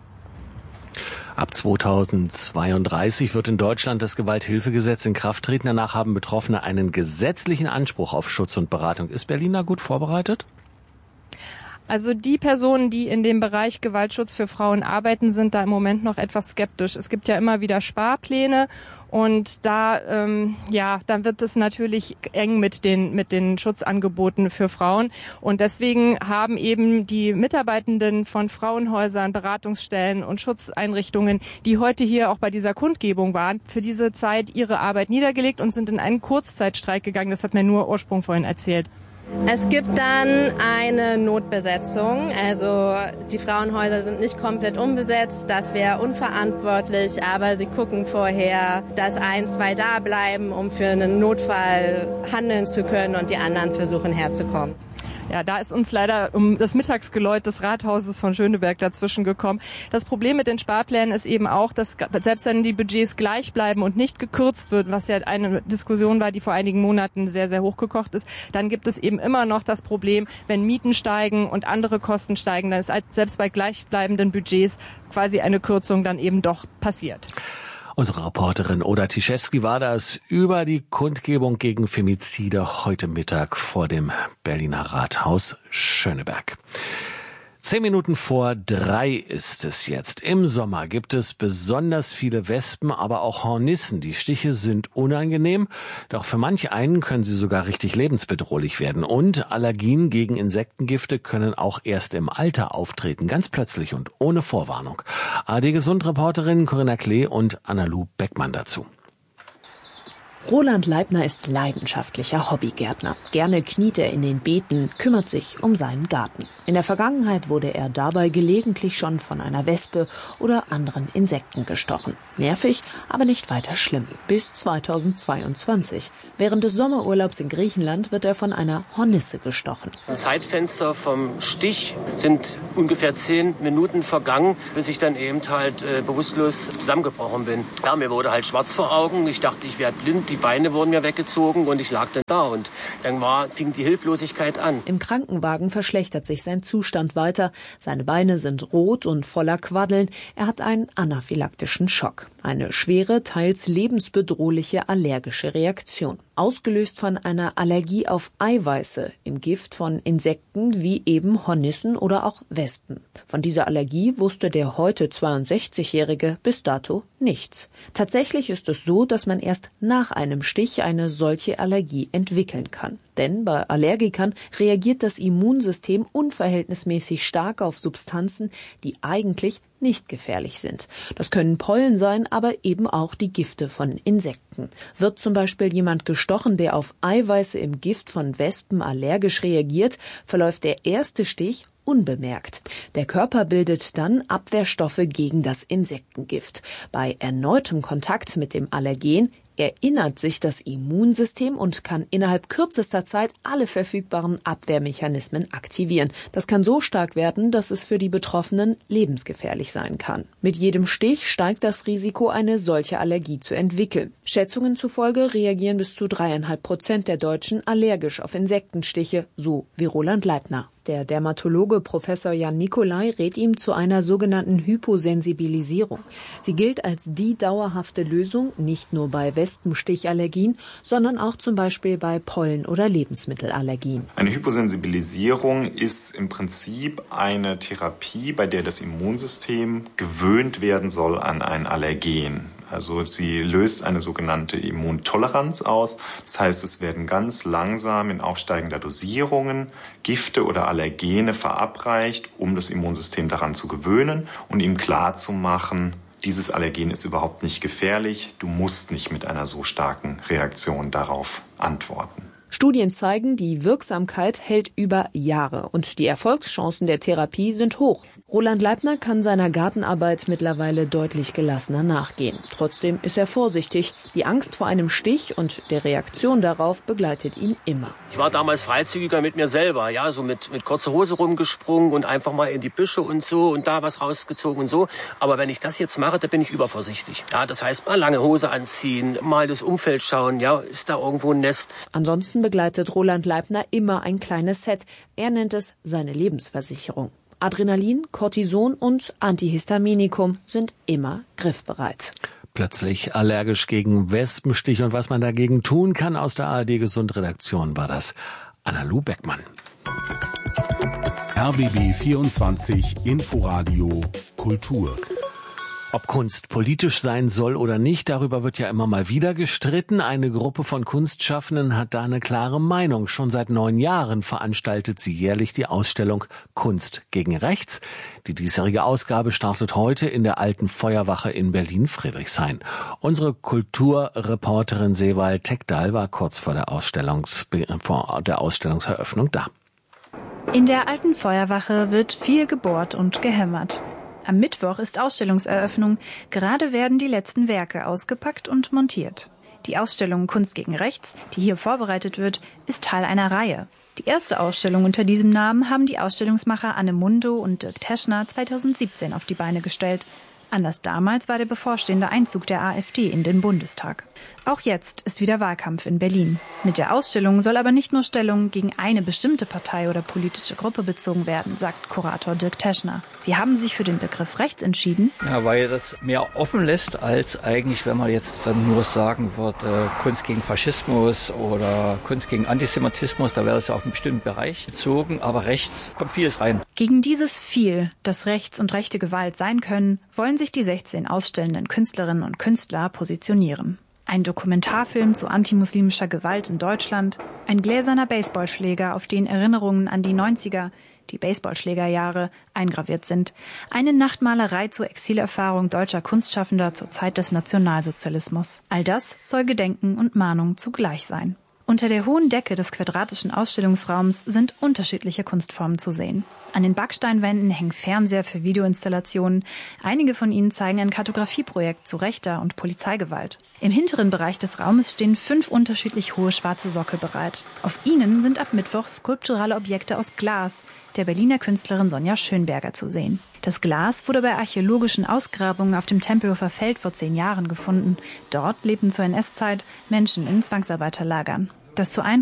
Ab zweitausendzweiunddreißig wird in Deutschland das Gewalthilfegesetz in Kraft treten. Danach haben Betroffene einen gesetzlichen Anspruch auf Schutz und Beratung. Ist Berlin da gut vorbereitet? Also die Personen, die in dem Bereich Gewaltschutz für Frauen arbeiten, sind da im Moment noch etwas skeptisch. Es gibt ja immer wieder Sparpläne und da, ähm, ja, dann wird es natürlich eng mit den mit den Schutzangeboten für Frauen. Und deswegen haben eben die Mitarbeitenden von Frauenhäusern, Beratungsstellen und Schutzeinrichtungen, die heute hier auch bei dieser Kundgebung waren, für diese Zeit ihre Arbeit niedergelegt und sind in einen Kurzzeitstreik gegangen. Das hat mir nur Ursprung vorhin erzählt. Es gibt dann eine Notbesetzung, also die Frauenhäuser sind nicht komplett unbesetzt, das wäre unverantwortlich, aber sie gucken vorher, dass ein, zwei da bleiben, um für einen Notfall handeln zu können und die anderen versuchen herzukommen. Ja, da ist uns leider um das Mittagsgeläut des Rathauses von Schöneberg dazwischen gekommen. Das Problem mit den Sparplänen ist eben auch, dass selbst wenn die Budgets gleich bleiben und nicht gekürzt wird, was ja eine Diskussion war, die vor einigen Monaten sehr, sehr hochgekocht ist, dann gibt es eben immer noch das Problem, wenn Mieten steigen und andere Kosten steigen, dann ist selbst bei gleichbleibenden Budgets quasi eine Kürzung dann eben doch passiert. Unsere Reporterin Oda Tiszewski war das über die Kundgebung gegen Femizide heute Mittag vor dem Berliner Rathaus Schöneberg. Zehn Minuten vor drei ist es jetzt. Im Sommer gibt es besonders viele Wespen, aber auch Hornissen. Die Stiche sind unangenehm, doch für manch einen können sie sogar richtig lebensbedrohlich werden. Und Allergien gegen Insektengifte können auch erst im Alter auftreten, ganz plötzlich und ohne Vorwarnung. A R D-Gesund-Reporterinnen Corinna Klee und Anna-Lu Beckmann dazu. Roland Leibner ist leidenschaftlicher Hobbygärtner. Gerne kniet er in den Beeten, kümmert sich um seinen Garten. In der Vergangenheit wurde er dabei gelegentlich schon von einer Wespe oder anderen Insekten gestochen. Nervig, aber nicht weiter schlimm. Bis zweitausendzweiundzwanzig. Während des Sommerurlaubs in Griechenland wird er von einer Hornisse gestochen. Im Zeitfenster vom Stich sind ungefähr zehn Minuten vergangen, bis ich dann eben halt äh, bewusstlos zusammengebrochen bin. Ja, mir wurde halt schwarz vor Augen. Ich dachte, ich werde blind. Die Beine wurden mir weggezogen und ich lag dann da. Und dann war, fing die Hilflosigkeit an. Im Krankenwagen verschlechtert sich sein Zustand weiter. Seine Beine sind rot und voller Quaddeln. Er hat einen anaphylaktischen Schock. Eine schwere, teils lebensbedrohliche allergische Reaktion. Ausgelöst von einer Allergie auf Eiweiße im Gift von Insekten wie eben Hornissen oder auch Wespen. Von dieser Allergie wusste der heute zweiundsechzigjährige bis dato nichts. Tatsächlich ist es so, dass man erst nach einem Stich eine solche Allergie entwickeln kann. Denn bei Allergikern reagiert das Immunsystem unverhältnismäßig stark auf Substanzen, die eigentlich nicht gefährlich sind. Das können Pollen sein, aber eben auch die Gifte von Insekten. Wird zum Beispiel jemand gestochen, der auf Eiweiße im Gift von Wespen allergisch reagiert, verläuft der erste Stich unbemerkt. Der Körper bildet dann Abwehrstoffe gegen das Insektengift. Bei erneutem Kontakt mit dem Allergen erinnert sich das Immunsystem und kann innerhalb kürzester Zeit alle verfügbaren Abwehrmechanismen aktivieren. Das kann so stark werden, dass es für die Betroffenen lebensgefährlich sein kann. Mit jedem Stich steigt das Risiko, eine solche Allergie zu entwickeln. Schätzungen zufolge reagieren bis zu dreieinhalb Prozent der Deutschen allergisch auf Insektenstiche, so wie Roland Leibner. Der Dermatologe Professor Jan Nicolai rät ihm zu einer sogenannten Hyposensibilisierung. Sie gilt als die dauerhafte Lösung, nicht nur bei Wespenstichallergien, sondern auch zum Beispiel bei Pollen- oder Lebensmittelallergien. Eine Hyposensibilisierung ist im Prinzip eine Therapie, bei der das Immunsystem gewöhnt werden soll an ein Allergen. Also sie löst eine sogenannte Immuntoleranz aus. Das heißt, es werden ganz langsam in aufsteigender Dosierungen Gifte oder Allergene verabreicht, um das Immunsystem daran zu gewöhnen und ihm klarzumachen, dieses Allergen ist überhaupt nicht gefährlich. Du musst nicht mit einer so starken Reaktion darauf antworten. Studien zeigen, die Wirksamkeit hält über Jahre und die Erfolgschancen der Therapie sind hoch. Roland Leibner kann seiner Gartenarbeit mittlerweile deutlich gelassener nachgehen. Trotzdem ist er vorsichtig. Die Angst vor einem Stich und der Reaktion darauf begleitet ihn immer. Ich war damals freizügiger mit mir selber, ja, so mit, mit kurzer Hose rumgesprungen und einfach mal in die Büsche und so und da was rausgezogen und so. Aber wenn ich das jetzt mache, da bin ich übervorsichtig. Ja, das heißt, mal lange Hose anziehen, mal das Umfeld schauen, ja, ist da irgendwo ein Nest. Ansonsten begleitet Roland Leibner immer ein kleines Set. Er nennt es seine Lebensversicherung. Adrenalin, Cortison und Antihistaminikum sind immer griffbereit. Plötzlich allergisch gegen Wespenstich und was man dagegen tun kann. Aus der A R D-Gesund-Redaktion war das Anna-Lu Beckmann. R B B vierundzwanzig Inforadio Kultur. Ob Kunst politisch sein soll oder nicht, darüber wird ja immer mal wieder gestritten. Eine Gruppe von Kunstschaffenden hat da eine klare Meinung. Schon seit neun Jahren veranstaltet sie jährlich die Ausstellung Kunst gegen Rechts. Die diesjährige Ausgabe startet heute in der Alten Feuerwache in Berlin-Friedrichshain. Unsere Kulturreporterin Sewald Tekdal war kurz vor der, Ausstellungs- vor der Ausstellungseröffnung da. In der Alten Feuerwache wird viel gebohrt und gehämmert. Am Mittwoch ist Ausstellungseröffnung. Gerade werden die letzten Werke ausgepackt und montiert. Die Ausstellung Kunst gegen Rechts, die hier vorbereitet wird, ist Teil einer Reihe. Die erste Ausstellung unter diesem Namen haben die Ausstellungsmacher Anne Mundo und Dirk Teschner zweitausendsiebzehn auf die Beine gestellt. Anders damals war der bevorstehende Einzug der AfD in den Bundestag. Auch jetzt ist wieder Wahlkampf in Berlin. Mit der Ausstellung soll aber nicht nur Stellung gegen eine bestimmte Partei oder politische Gruppe bezogen werden, sagt Kurator Dirk Teschner. Sie haben sich für den Begriff rechts entschieden. Ja, weil das mehr offen lässt, als eigentlich, wenn man jetzt dann nur sagen würde, Kunst gegen Faschismus oder Kunst gegen Antisemitismus, da wäre es ja auf einen bestimmten Bereich bezogen, aber rechts kommt vieles rein. Gegen dieses viel, das Rechts und rechte Gewalt sein können, wollen sich die sechzehn ausstellenden Künstlerinnen und Künstler positionieren. Ein Dokumentarfilm zu antimuslimischer Gewalt in Deutschland, ein gläserner Baseballschläger, auf den Erinnerungen an die neunziger, die Baseballschlägerjahre, eingraviert sind, eine Nachtmalerei zur Exilerfahrung deutscher Kunstschaffender zur Zeit des Nationalsozialismus. All das soll Gedenken und Mahnung zugleich sein. Unter der hohen Decke des quadratischen Ausstellungsraums sind unterschiedliche Kunstformen zu sehen. An den Backsteinwänden hängen Fernseher für Videoinstallationen. Einige von ihnen zeigen ein Kartografieprojekt zu rechter und Polizeigewalt. Im hinteren Bereich des Raumes stehen fünf unterschiedlich hohe schwarze Sockel bereit. Auf ihnen sind ab Mittwoch skulpturale Objekte aus Glas der Berliner Künstlerin Sonja Schönberger zu sehen. Das Glas wurde bei archäologischen Ausgrabungen auf dem Tempelhofer Feld vor zehn Jahren gefunden. Dort lebten zur N S-Zeit Menschen in Zwangsarbeiterlagern. Das zu